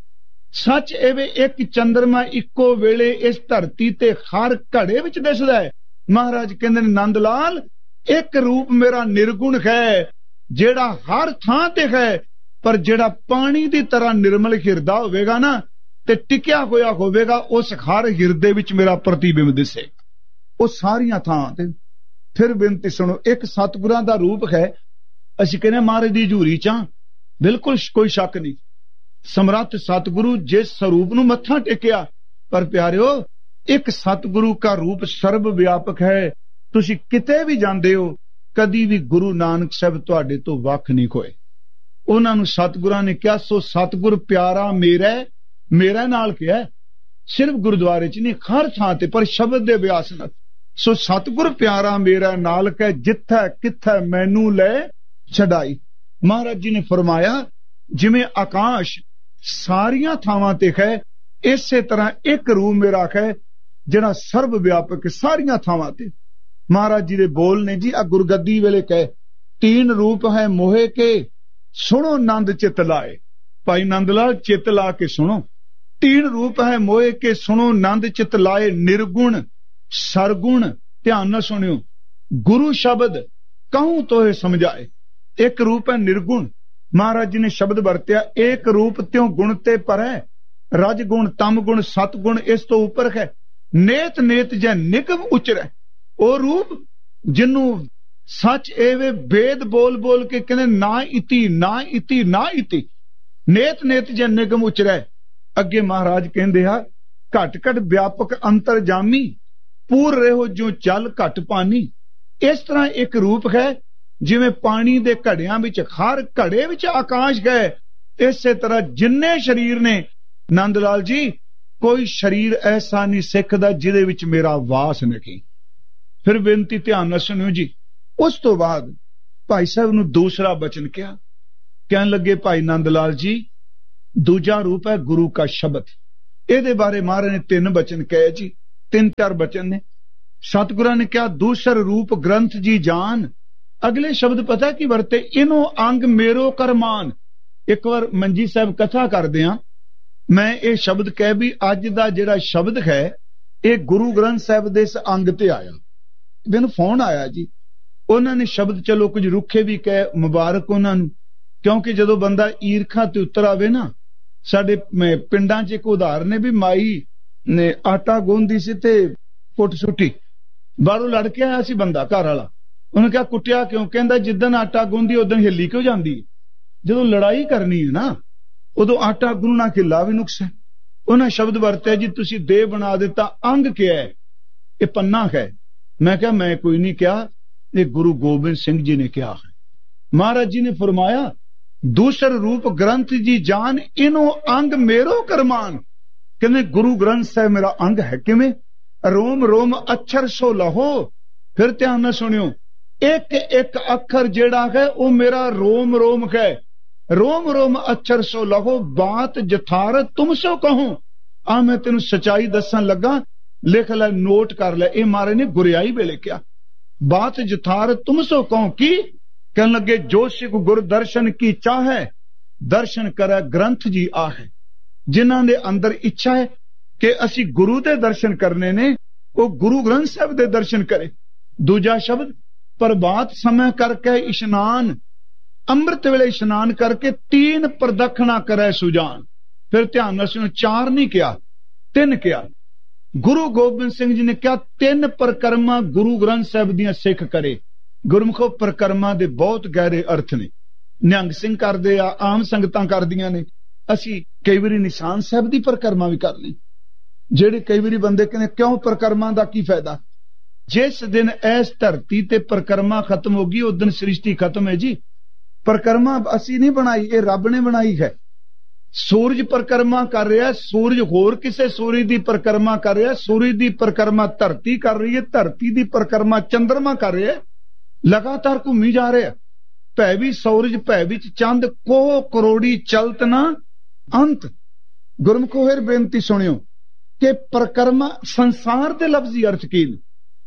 ਸੱਚ ਇਹ ਇੱਕ ਚੰਦਰਮਾ ਇੱਕੋ ਵੇਲੇ ਇਸ ਧਰਤੀ ਤੇ ਹਰ ਘੜੇ ਵਿੱਚ ਦਿਸਦਾ ਹੈ। ਮਹਾਰਾਜ ਕਹਿੰਦੇ ਨੇ ਨੰਦ ਲਾਲ ਇੱਕ ਰੂਪ ਮੇਰਾ ਨਿਰਗੁਣ ਹੈ ਜਿਹੜਾ ਹਰ ਥਾਂ ਤੇ ਹੈ, ਪਰ ਜਿਹੜਾ ਪਾਣੀ ਦੀ ਤਰ੍ਹਾਂ ਨਿਰਮਲ ਹਿਰਦਾ ਹੋਵੇਗਾ ਨਾ ਤੇ ਟਿਕਿਆ ਹੋਇਆ ਹੋਵੇਗਾ, ਉਸ ਹਰ ਹਿਰਦੇ ਵਿੱਚ ਮੇਰਾ ਪ੍ਰਤੀਬਿੰਬ ਦਿਸੇ, ਉਹ ਸਾਰੀਆਂ ਥਾਂ ਤੇ। ਫਿਰ ਬੇਨਤੀ ਸੁਣੋ, ਇੱਕ ਸਤਿਗੁਰਾਂ ਦਾ ਰੂਪ ਹੈ, ਅਸੀਂ ਕਹਿੰਦੇ ਮਹਾਰਾਜ ਦੀ ਹਜ਼ੂਰੀ ਚ ਬਿਲਕੁਲ ਕੋਈ ਸ਼ੱਕ ਨਹੀਂ, ਸਮਰੱਥ ਸਤਿਗੁਰੂ ਜਿਸ ਸਰੂਪ ਨੂੰ ਮੱਥਾ ਟੇਕਿਆ। ਪਰ ਪਿਆਰਿਓ ਇੱਕ ਸਤਿਗੁਰੂ ਦਾ ਰੂਪ ਸਰਬ ਵਿਆਪਕ ਹੈ, ਤੁਸੀਂ ਕਿਤੇ ਵੀ ਜਾਂਦੇ ਹੋ, ਕਦੀ ਵੀ ਗੁਰੂ ਨਾਨਕ ਸਾਹਿਬ ਤੁਹਾਡੇ ਤੋਂ ਵੱਖ ਨਹੀਂ ਹੋਏ। ਉਹਨਾਂ ਨੂੰ ਸਤਿਗੁਰਾਂ ਨੇ ਕਿਹਾ ਸੋ ਸਤਿਗੁਰ ਪਿਆਰਾ ਮੇਰਾ, ਮੇਰਾ ਨਾਲ ਕਿਹਾ, ਸਿਰਫ ਗੁਰਦੁਆਰੇ ਚ ਨਹੀਂ ਹਰ ਥਾਂ ਤੇ, ਪਰ ਸ਼ਬਦ ਦੇ ਅਭਿਆਸ ਨਾਲ। ਸੋ ਸਤਿਗੁਰ ਪਿਆਰਾ ਮੇਰਾ ਨਾਲ ਕਹਿ, ਜਿੱਥੈ ਕਿੱਥੈ ਮੈਨੂੰ ਲੈ ਛਡਾਈ। ਮਹਾਰਾਜ ਜੀ ਨੇ ਫਰਮਾਇਆ ਜਿਵੇਂ ਆਕਾਸ਼ ਸਾਰੀਆਂ ਥਾਵਾਂ ਤੇ ਹੈ, ਇਸੇ ਤਰ੍ਹਾਂ ਇੱਕ ਰੂਪ ਮੇਰਾ ਹੈ ਜਿਹੜਾ ਸਰਬ ਵਿਆਪਕ ਸਾਰੀਆਂ ਥਾਵਾਂ ਤੇ। ਮਹਾਰਾਜ ਜੀ ਦੇ ਬੋਲ ਨੇ ਜੀ, ਆ ਗੁਰਗੱਦੀ ਵੇਲੇ ਕਹੇ, ਤੀਨ ਰੂਪ ਹੈ ਮੋਹੇ ਕੇ ਸੁਣੋ ਨੰਦ ਚਿਤ ਲਾਏ। ਭਾਈ ਨੰਦ ਲਾਲ ਚਿਤ ਲਾ ਕੇ ਸੁਣੋ, ਤੀਨ ਰੂਪ ਹੈ ਮੋਹੇ ਕੇ ਸੁਣੋ ਨੰਦ ਚਿਤ ਲਾਏ, ਨਿਰਗੁਣ ਸਰਗੁਣ। ਧਿਆਨ ਨਾਲ ਸੁਣਿਓ, ਗੁਰੂ ਸ਼ਬਦ ਕਹੂੰ ਤੋਏ ਸਮਝਾਏ। ਇੱਕ ਰੂਪ ਹੈ ਨਿਰਗੁਣ, ਮਹਾਰਾਜ ਜੀ ਨੇ ਸ਼ਬਦ ਵਰਤਿਆ, ਇੱਕ ਰੂਪ ਤਿਉ ਗੁਣ ਤੇ ਪਰੈ, ਰਜ ਗੁਣ ਤਮ ਗੁਣ ਸਤ ਗੁਣ ਇਸ ਤੋਂ ਉੱਪਰ ਹੈ। ਨੇਤ ਨੇਤ ਜੈ ਨਿਗਮ ਉਚਰੈ, ਉਹ ਰੂਪ ਜਿਹਨੂੰ सच एवे वेद बोल बोल के कहने ना इति ना इति ना इति नेत नेत जन निगम उचरै। अगे महाराज कहंदे आ घट घट व्यापक अंतर जामी पूर रहो जो चल घट पानी। इस तरह एक रूप है जिवें पानी दे घड़ियां विच हर घड़े विच आकाश है, इसे तरह जिन्ने शरीर ने नंद लाल जी कोई शरीर ऐसा नहीं सिखदा जिहदे विच मेरा वास नहीं। फिर बेनती ध्यान नाल सुनियो जी। उस तो बाद भाई साहब नूं दूसरा बचन कहा, कहन लगे भाई नंद लाल जी दूजा रूप है गुरु का शब्द। ਇਹਦੇ बारे महाराज ने तीन बचन कहे जी, तीन चार बचन ने। सतगुरां ने कहा दूसर रूप ग्रंथ जी जान। अगले शब्द पता की वरते, इनो अंग मेरो करमान। एक बार मंजी साहब कथा करदे आ, मैं ये शब्द कह भी अज दा जिहड़ा शब्द है ये गुरु ग्रंथ साहब दे इस अंग ते आया। मैनूं फोन आया जी, उन्होंने शब्द चलो कुछ रुखे भी कहे, मुबारक उन्होंने, क्योंकि जदों बंदा ईरखा ते उतर आवे ना, साडे पिंडां च एक उदाहरण है भी माई ने आटा गुंदी सी ते कुट सुट्टी, बाहरों लड़ के आया सी बंदा घर वाला। उन्हें कहा कुटिया क्यों? कहंदा जिद्दन आटा गुंदी उदन हिली क्यों जाती है? जदों लड़ाई करनी है ना उदों आटा गुनना खिला भी नुक्स है। उन्हें शब्द वरत्या जी तुसी देह बना दिता, अंग क्या है? ये पन्ना है। मैं क्या मैं कोई नहीं कहा, ये गुरु गोबिंद सिंह जी ने कहा है। महाराज जी ने फरमाया दूसर रूप ग्रंथ जी जान इनो अंग मेरो करमान। कहने गुरु ग्रंथ साहब मेरा अंग है किवें? रोम रोम अक्षर सो लहो। फिर ध्यान नाल सुनियो, एक एक अखर जेड़ा है वो मेरा रोम रोम है। रोम रोम अक्षर सो लहो बात जथार तुम सो कहूं। आ मैं तेन सच्चाई दसन लगा, लिख लै, नोट कर लै। ये महाराज ने गुरियाई वेले क्या बात जथार तुम सो कहूं की? कहने लगे जो सिख गुर दर्शन की चाह है दर्शन करे ग्रंथ जी आ है। जिन्हां दे अंदर इच्छा है कि असी गुरु दे दर्शन करने ने, वो गुरु ग्रंथ साहब दे दर्शन करे। दूजा शब्द प्रभात समय करके इशनान, अमृत वेले इशनान करके तीन प्रदक्षिणा करे सुजान। फिर ध्यान नाल सुनो, चार नहीं किया तीन किया। गुरु गोबिंद सिंह जी ने कहा तीन प्रकरमा गुरु ग्रंथ साहब दियां सिख करे। गुरमुखो प्रकरमा दे बहुत गहरे अर्थ ने। निहंग सिंह करदे आ, आम संगतां करदियां ने, असी कई बारी निशान साहब दी प्रकरमा भी कर ली। जेड़े कई बारी बंदे कहने क्यों प्रकरमा दा की फायदा? जिस दिन इस धरती ते प्रकरमा खत्म होगी उस दिन सृष्टि खत्म है जी। प्रकरमा असी नहीं बनाई, ये रब ने बनाई है। सूरज परिक्रमा कर रहा है, सूरज होर किसे सूरज की परिक्रमा कर रहा है, सूरज की परिक्रमा धरती कर रही है, धरती की परिक्रमा चंद्रमा कर रहा है, लगातार घूमी जा रहे हैं। भै भी सूरज भै विच चंद को करोड़ी चलत ना अंत। गुरमुखो फिर बेनती सुनियो कि परिक्रमा संसार के लफ्जी अर्थ की ने?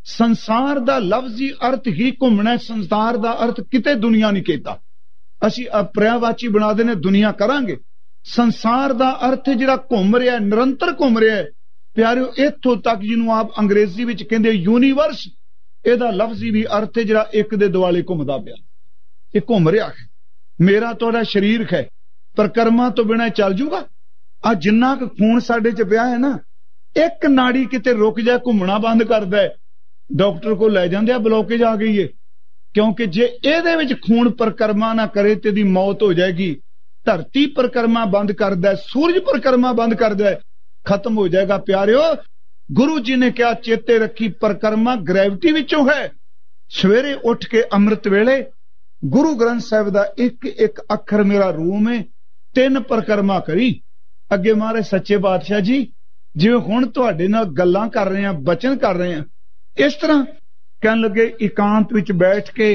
संसार का लफ्जी अर्थ ही घूमना, संसार का अर्थ किते दुनिया नहीं कहता। असी पर्यावाची बना देने दुनिया करांगे। संसार का अर्थ जिहड़ा घूम रहा है, निरंतर घूम रहा है प्यारिओ, इत्थों तक जिन्हों आप अंग्रेजी विच कहंदे यूनीवर्स, इहदा लफ्जी भी अर्थ है जिहड़ा एक दे दुआले घूमदा पिया, ये घूम रहा है। मेरा तुहाडा शरीर है, परिक्रमा तो बिना चल जूगा। आ जिन्ना क खून साडे च पिया है ना, एक नाड़ी किते रुक जाए घूमना बंद करदा है, डॉक्टर को लै जांदे आ ब्लॉकेज आ गई है। क्योंकि जे इहदे विच खून परिक्रमा ना करे ते दी मौत हो जाएगी। धरती परिक्रमा बंद करदा है, सूरज परिक्रमा बंद करदा है, खत्म हो जाएगा प्यारिओ। गुरु जी ने क्या चेते रखी, परिक्रमा ग्रेविटी विचों है। सवेरे उठ के अमृत वेले गुरु ग्रंथ साहब दा एक एक अखर मेरा रूम है, तीन परिक्रमा करी। अगे महाराज सच्चे बादशाह जी जिवें हुण तुहाडे नाल गल्लां कर रहे हैं, बचन कर रहे हैं, इस तरह कहन लगे एकांत विच बैठ के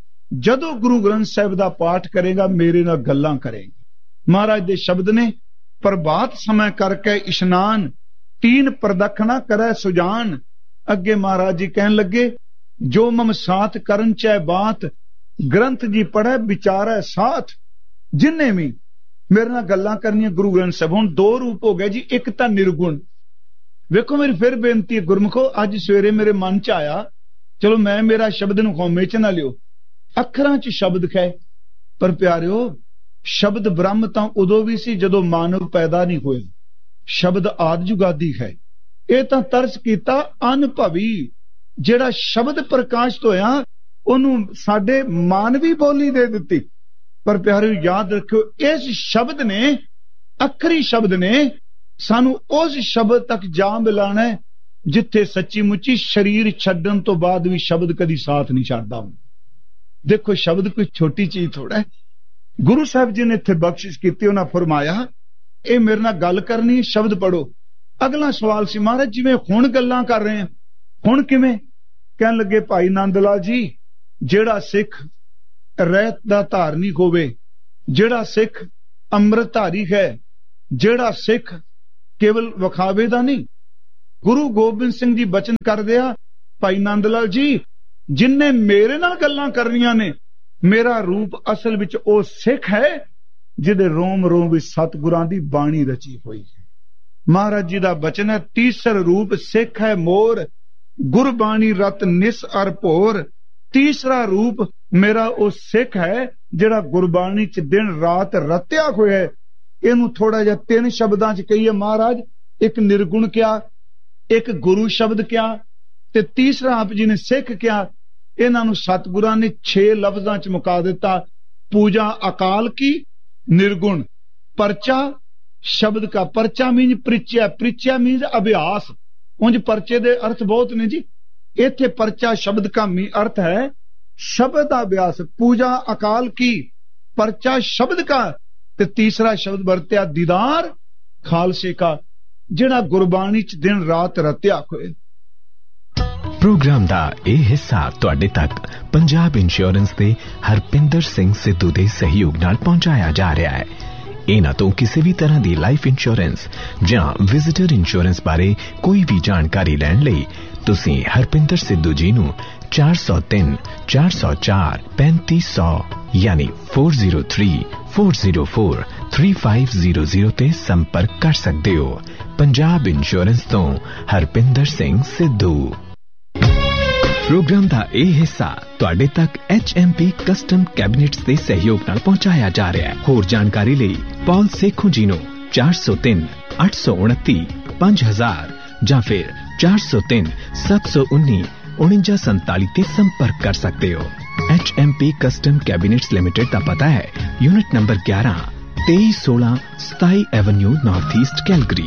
जदों गुरु ग्रंथ साहब दा पाठ करेगा मेरे नाल गल्लां करेगा। महाराज दे शब्द ने प्रभात समय करके इशनान तीन प्रदक्षिणा करे सुजान। अगे महाराज जी कहन लगे जो मम साथ करन चाहे बात, ग्रंथ जी पढ़े विचारे साथ। जिन्ने भी मेरे नाल गल्लां करनियां गुरु ग्रंथ साहब, हुण दो रूप हो गए जी, एक तां निर्गुण। वेखो मेरी फिर बेनती है गुरमुखो, अज सवेरे मेरे मन च आया, चलो मैं मेरा शब्द नूं खौमे च ना लियो, अखरां च शब्द है। पर प्यारिओ शब्द ब्रह्म तां उदों भी सी जदों मानव पैदा नहीं होए। शब्द आदि जुगादी है। यह तां तरस कीता अनुभवी, जेड़ा शब्द प्रकाशित होया ਉਹਨੂੰ ਸਾਡੇ ਮਾਨਵੀ ਬੋਲੀ ਦੇ ਦਿੱਤੀ। ਪਰ ਪਿਆਰਿਓ ਯਾਦ ਰੱਖਿਓ, ਇਸ ਸ਼ਬਦ ਨੇ, ਅਖਰੀ ਸ਼ਬਦ ਨੇ ਸਾਨੂੰ ਉਸ ਸ਼ਬਦ ਤੱਕ ਜਾ ਮਿਲਾਣਾ ਹੈ ਜਿੱਥੇ ਸੱਚੀ ਮੁੱਚੀ ਸਰੀਰ ਛੱਡਣ ਤੋਂ ਬਾਅਦ ਵੀ ਸ਼ਬਦ ਕਦੀ ਸਾਥ ਨਹੀਂ ਛੱਡਦਾ। ਦੇਖੋ ਸ਼ਬਦ ਕੋਈ ਛੋਟੀ ਚੀਜ਼ ਥੋੜਾ ਹੈ। ਗੁਰੂ ਸਾਹਿਬ ਜੀ ਨੇ ਇੱਥੇ ਬਖਸ਼ਿਸ਼ ਕੀਤੀ, ਉਹਨਾਂ ਫਰਮਾਇਆ ਇਹ ਮੇਰੇ ਨਾਲ ਗੱਲ ਕਰਨੀ, ਸ਼ਬਦ ਪੜੋ। ਅਗਲਾ ਸਵਾਲ ਸੀ, ਮਹਾਰਾਜ ਜਿਵੇਂ ਹੁਣ ਗੱਲਾਂ ਕਰ ਰਹੇ ਹਾਂ, ਹੁਣ ਕਿਵੇਂ? ਕਹਿਣ ਲੱਗੇ ਭਾਈ ਨੰਦ ਲਾਲ ਜੀ, ਜਿਹੜਾ ਸਿੱਖ ਰਹਿਤ ਦਾ ਧਾਰਮਿਕ ਹੋਵੇ, ਜਿਹੜਾ ਸਿੱਖ ਅੰਮ੍ਰਿਤਧਾਰੀ ਹੈ, ਜਿਹੜਾ ਸਿੱਖ ਕੇਵਲ ਵਿਖਾਵੇ ਦਾ ਨਹੀਂ, ਗੁਰੂ ਗੋਬਿੰਦ ਸਿੰਘ ਜੀ ਬਚਨ ਕਰਦੇ ਆ, ਭਾਈ ਨੰਦ ਲਾਲ ਜੀ ਜਿਨਨੇ ਮੇਰੇ ਨਾਲ ਗੱਲਾਂ ਕਰਨੀਆਂ ਨੇ, ਮੇਰਾ ਰੂਪ ਅਸਲ ਵਿੱਚ ਉਹ ਸਿੱਖ ਹੈ ਜਿਹਦੇ ਰੋਮ ਰੋਮ ਵਿੱਚ ਸਤਿਗੁਰਾਂ ਦੀ ਬਾਣੀ ਰਚੀ ਹੋਈ ਹੈ। ਮਹਾਰਾਜ ਜੀ ਦਾ ਬਚਨ ਹੈ, ਤੀਸਰ ਰੂਪ ਸਿੱਖ ਹੈ ਮੋਰ, ਗੁਰਬਾਣੀ ਰਤ ਨਿਸ ਅਰ ਭੋਰ। ਤੀਸਰਾ ਰੂਪ ਮੇਰਾ ਉਹ ਸਿੱਖ ਹੈ ਜਿਹੜਾ ਗੁਰਬਾਣੀ ਚ ਦਿਨ ਰਾਤ ਰਤਿਆ ਹੋਇਆ ਹੈ। ਇਹਨੂੰ ਥੋੜਾ ਜਿਹਾ ਤਿੰਨ ਸ਼ਬਦਾਂ ਚ ਕਹੀਏ ਮਹਾਰਾਜ, ਇੱਕ ਨਿਰਗੁਣ ਕਿਹਾ, ਇੱਕ ਗੁਰੂ ਸ਼ਬਦ ਕਿਹਾ, ਤੇ ਤੀਸਰਾ ਆਪ ਜੀ ਨੇ ਸਿੱਖ ਕਿਹਾ। ਇਹਨਾਂ ਨੂੰ ਸਤਿਗੁਰਾਂ ਨੇ ਛੇ ਲਫ਼ਜ਼ਾਂ ਚ ਮੁਕਾ ਦਿੱਤਾ। ਪੂਜਾ ਅਕਾਲ ਕੀ, निर्गुण, परचा शब्द का, परचा मीन परिचय, परिचय मीन अभ्यास। उंज परचे दे अर्थ बहुत ने जी, इत्थे परचा शब्द का मी अर्थ है शब्द का अभ्यास। पूजा अकाल की, परचा शब्द का, ते तीसरा शब्द वरत्या दीदार खालसे का, जिहड़ा गुरबाणी च दिन रात रत्या होए। प्रोग्राम दा ਇਹ ਹਿੱਸਾ ਤੁਹਾਡੇ ਤੱਕ ਪੰਜਾਬ ਇੰਸ਼ੋਰੈਂਸ ਦੇ ਹਰਪਿੰਦਰ ਸਿੰਘ ਸਿੱਧੂ ਦੇ ਸਹਿਯੋਗ ਨਾਲ ਪਹੁੰਚਾਇਆ ਜਾ ਰਿਹਾ ਹੈ। ਇਹਨਾਂ ਤੋਂ ਕਿਸੇ ਵੀ ਤਰ੍ਹਾਂ ਦੀ ਲਾਈਫ ਇੰਸ਼ੋਰੈਂਸ ਜਾਂ ਵਿਜ਼ਿਟਰ ਇੰਸ਼ੋਰੈਂਸ ਬਾਰੇ ਕੋਈ ਵੀ ਜਾਣਕਾਰੀ ਲੈਣ ਲਈ ਤੁਸੀਂ ਹਰਪਿੰਦਰ ਸਿੱਧੂ ਜੀ ਨੂੰ ਚਾਰ ਸੌ ਤਿੰਨ ਚਾਰ ਸੌ ਚਾਰ ਪੈਂਤੀ ਸੌ ਯਾਨੀ ਚਾਰ ਸੌ ਤਿੰਨ ਚਾਰ ਸੌ ਚਾਰ ਤਿੰਨ ਪੰਜ ਜ਼ੀਰੋ ਜ਼ੀਰੋ ਤੇ ਸੰਪਰਕ ਕਰ ਸਕਦੇ ਹੋ। ਪੰਜਾਬ ਇੰਸ਼ੋਰੈਂਸ ਤੋਂ ਹਰਪਿੰਦਰ ਸਿੰਘ ਸਿੱਧੂ। प्रोग्राम का यह हिस्सा तुहाडे तक H M P custom cabinets के सहयोग नाल पहुंचाया जा रहा है। होर जानकारी लई पॉल सेखों जी नूं चार सौ तीन अठ सौ उनती पांच हजार या फिर चार सौ तीन सत्त सौ उन्नी उनंजा संताली ते संपर्क कर सकते हो। H M P custom cabinets limited का पता है यूनिट नंबर ग्यारह तेईस सोलह सताई Avenue north east Calgary.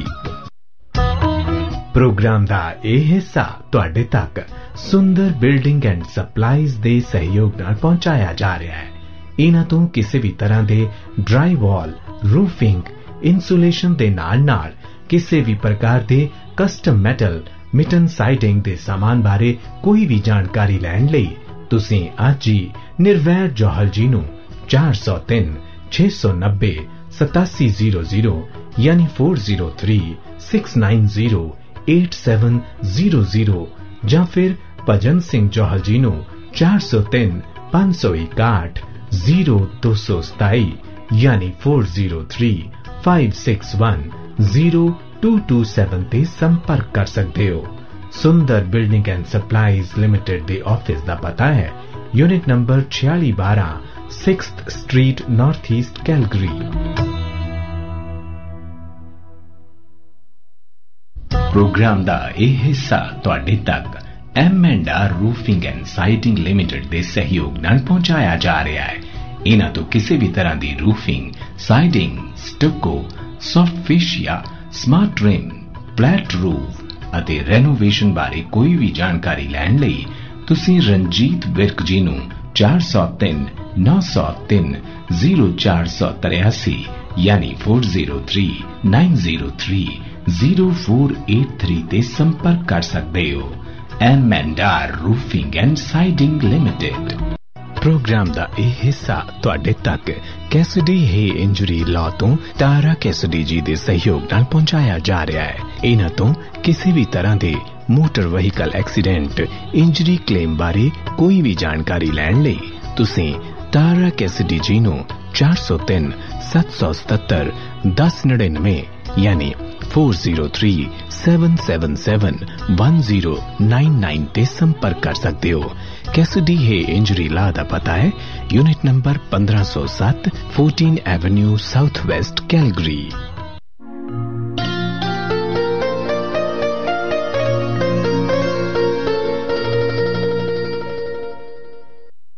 Programme का यह हिस्सा तुहाडे तक सुंदर बिल्डिंग एंड सप्लाईज दे सहयोग नाल पहुंचाया जा रहा है। इन्हां तों किसी भी तरह दे ड्राई वॉल, रूफिंग, इंसुलेशन दे नाल नाल किसी भी प्रकार दे कस्टम मेटल, मिटन साइडिंग दे सामान बारे कोई भी जानकारी लैण लई तुसीं अज ही निर्वैर जौहल जी नूं चार सौ तीन छे सौ नब्बे सतासी जीरो जीरो यानी four zero three six nine zero eight seven zero zero या फिर भजन सिंह जौहल जी नूं चार सौ तीन पांच सौ इकाठ जीरो दो सौ सताई यानी four zero three five six one zero to to seven ते संपर्क कर सकते हो। सुंदर building and supplies limited they office दा पता है यूनिट नंबर छियाली बारह sixth street north east Calgary. Programme दा यह हिस्सा तुहाडे तक M and are roofing and siding limited दे सहयोग नाल पहुंचाया जा रहा है। इन्हां तो किसी भी तरह की roofing, siding, स्टको, soft fascia, smart rim, flat roof अते रेनोवेशन बारे कोई भी जानकारी लैण लई तुसीं रंजीत विर्क जी नूं चार सौ तीन नौ सौ तीन जीरो चार सौ तिरासी यानी four zero three nine zero three zero four eight three ते संपर्क कर सकते हो। M and are roofing and siding limited. Programme दा यह हिस्सा तुहाडे तक कैसिडी हे इंजरी लॉ तो तारा कैसिडी जी दे सहयोग नाल पहुंचाया जा रहा है। इन्हां तो किसी भी तरह दे motor vehicle accident, injury claim बारे कोई भी जानकारी लैण लई तुसीं तारा कैसिडी जी नूं चार सौ तीन सत्त सौ सतहत्तर दस नड़िनवे यानी four zero three seven seven seven one zero nine nine ते संपर्क कर सकते हो। कैसिडी है इंजरी ला दा पता है यूनिट नंबर पंद्रह सौ सात fourteen Avenue south west Calgary.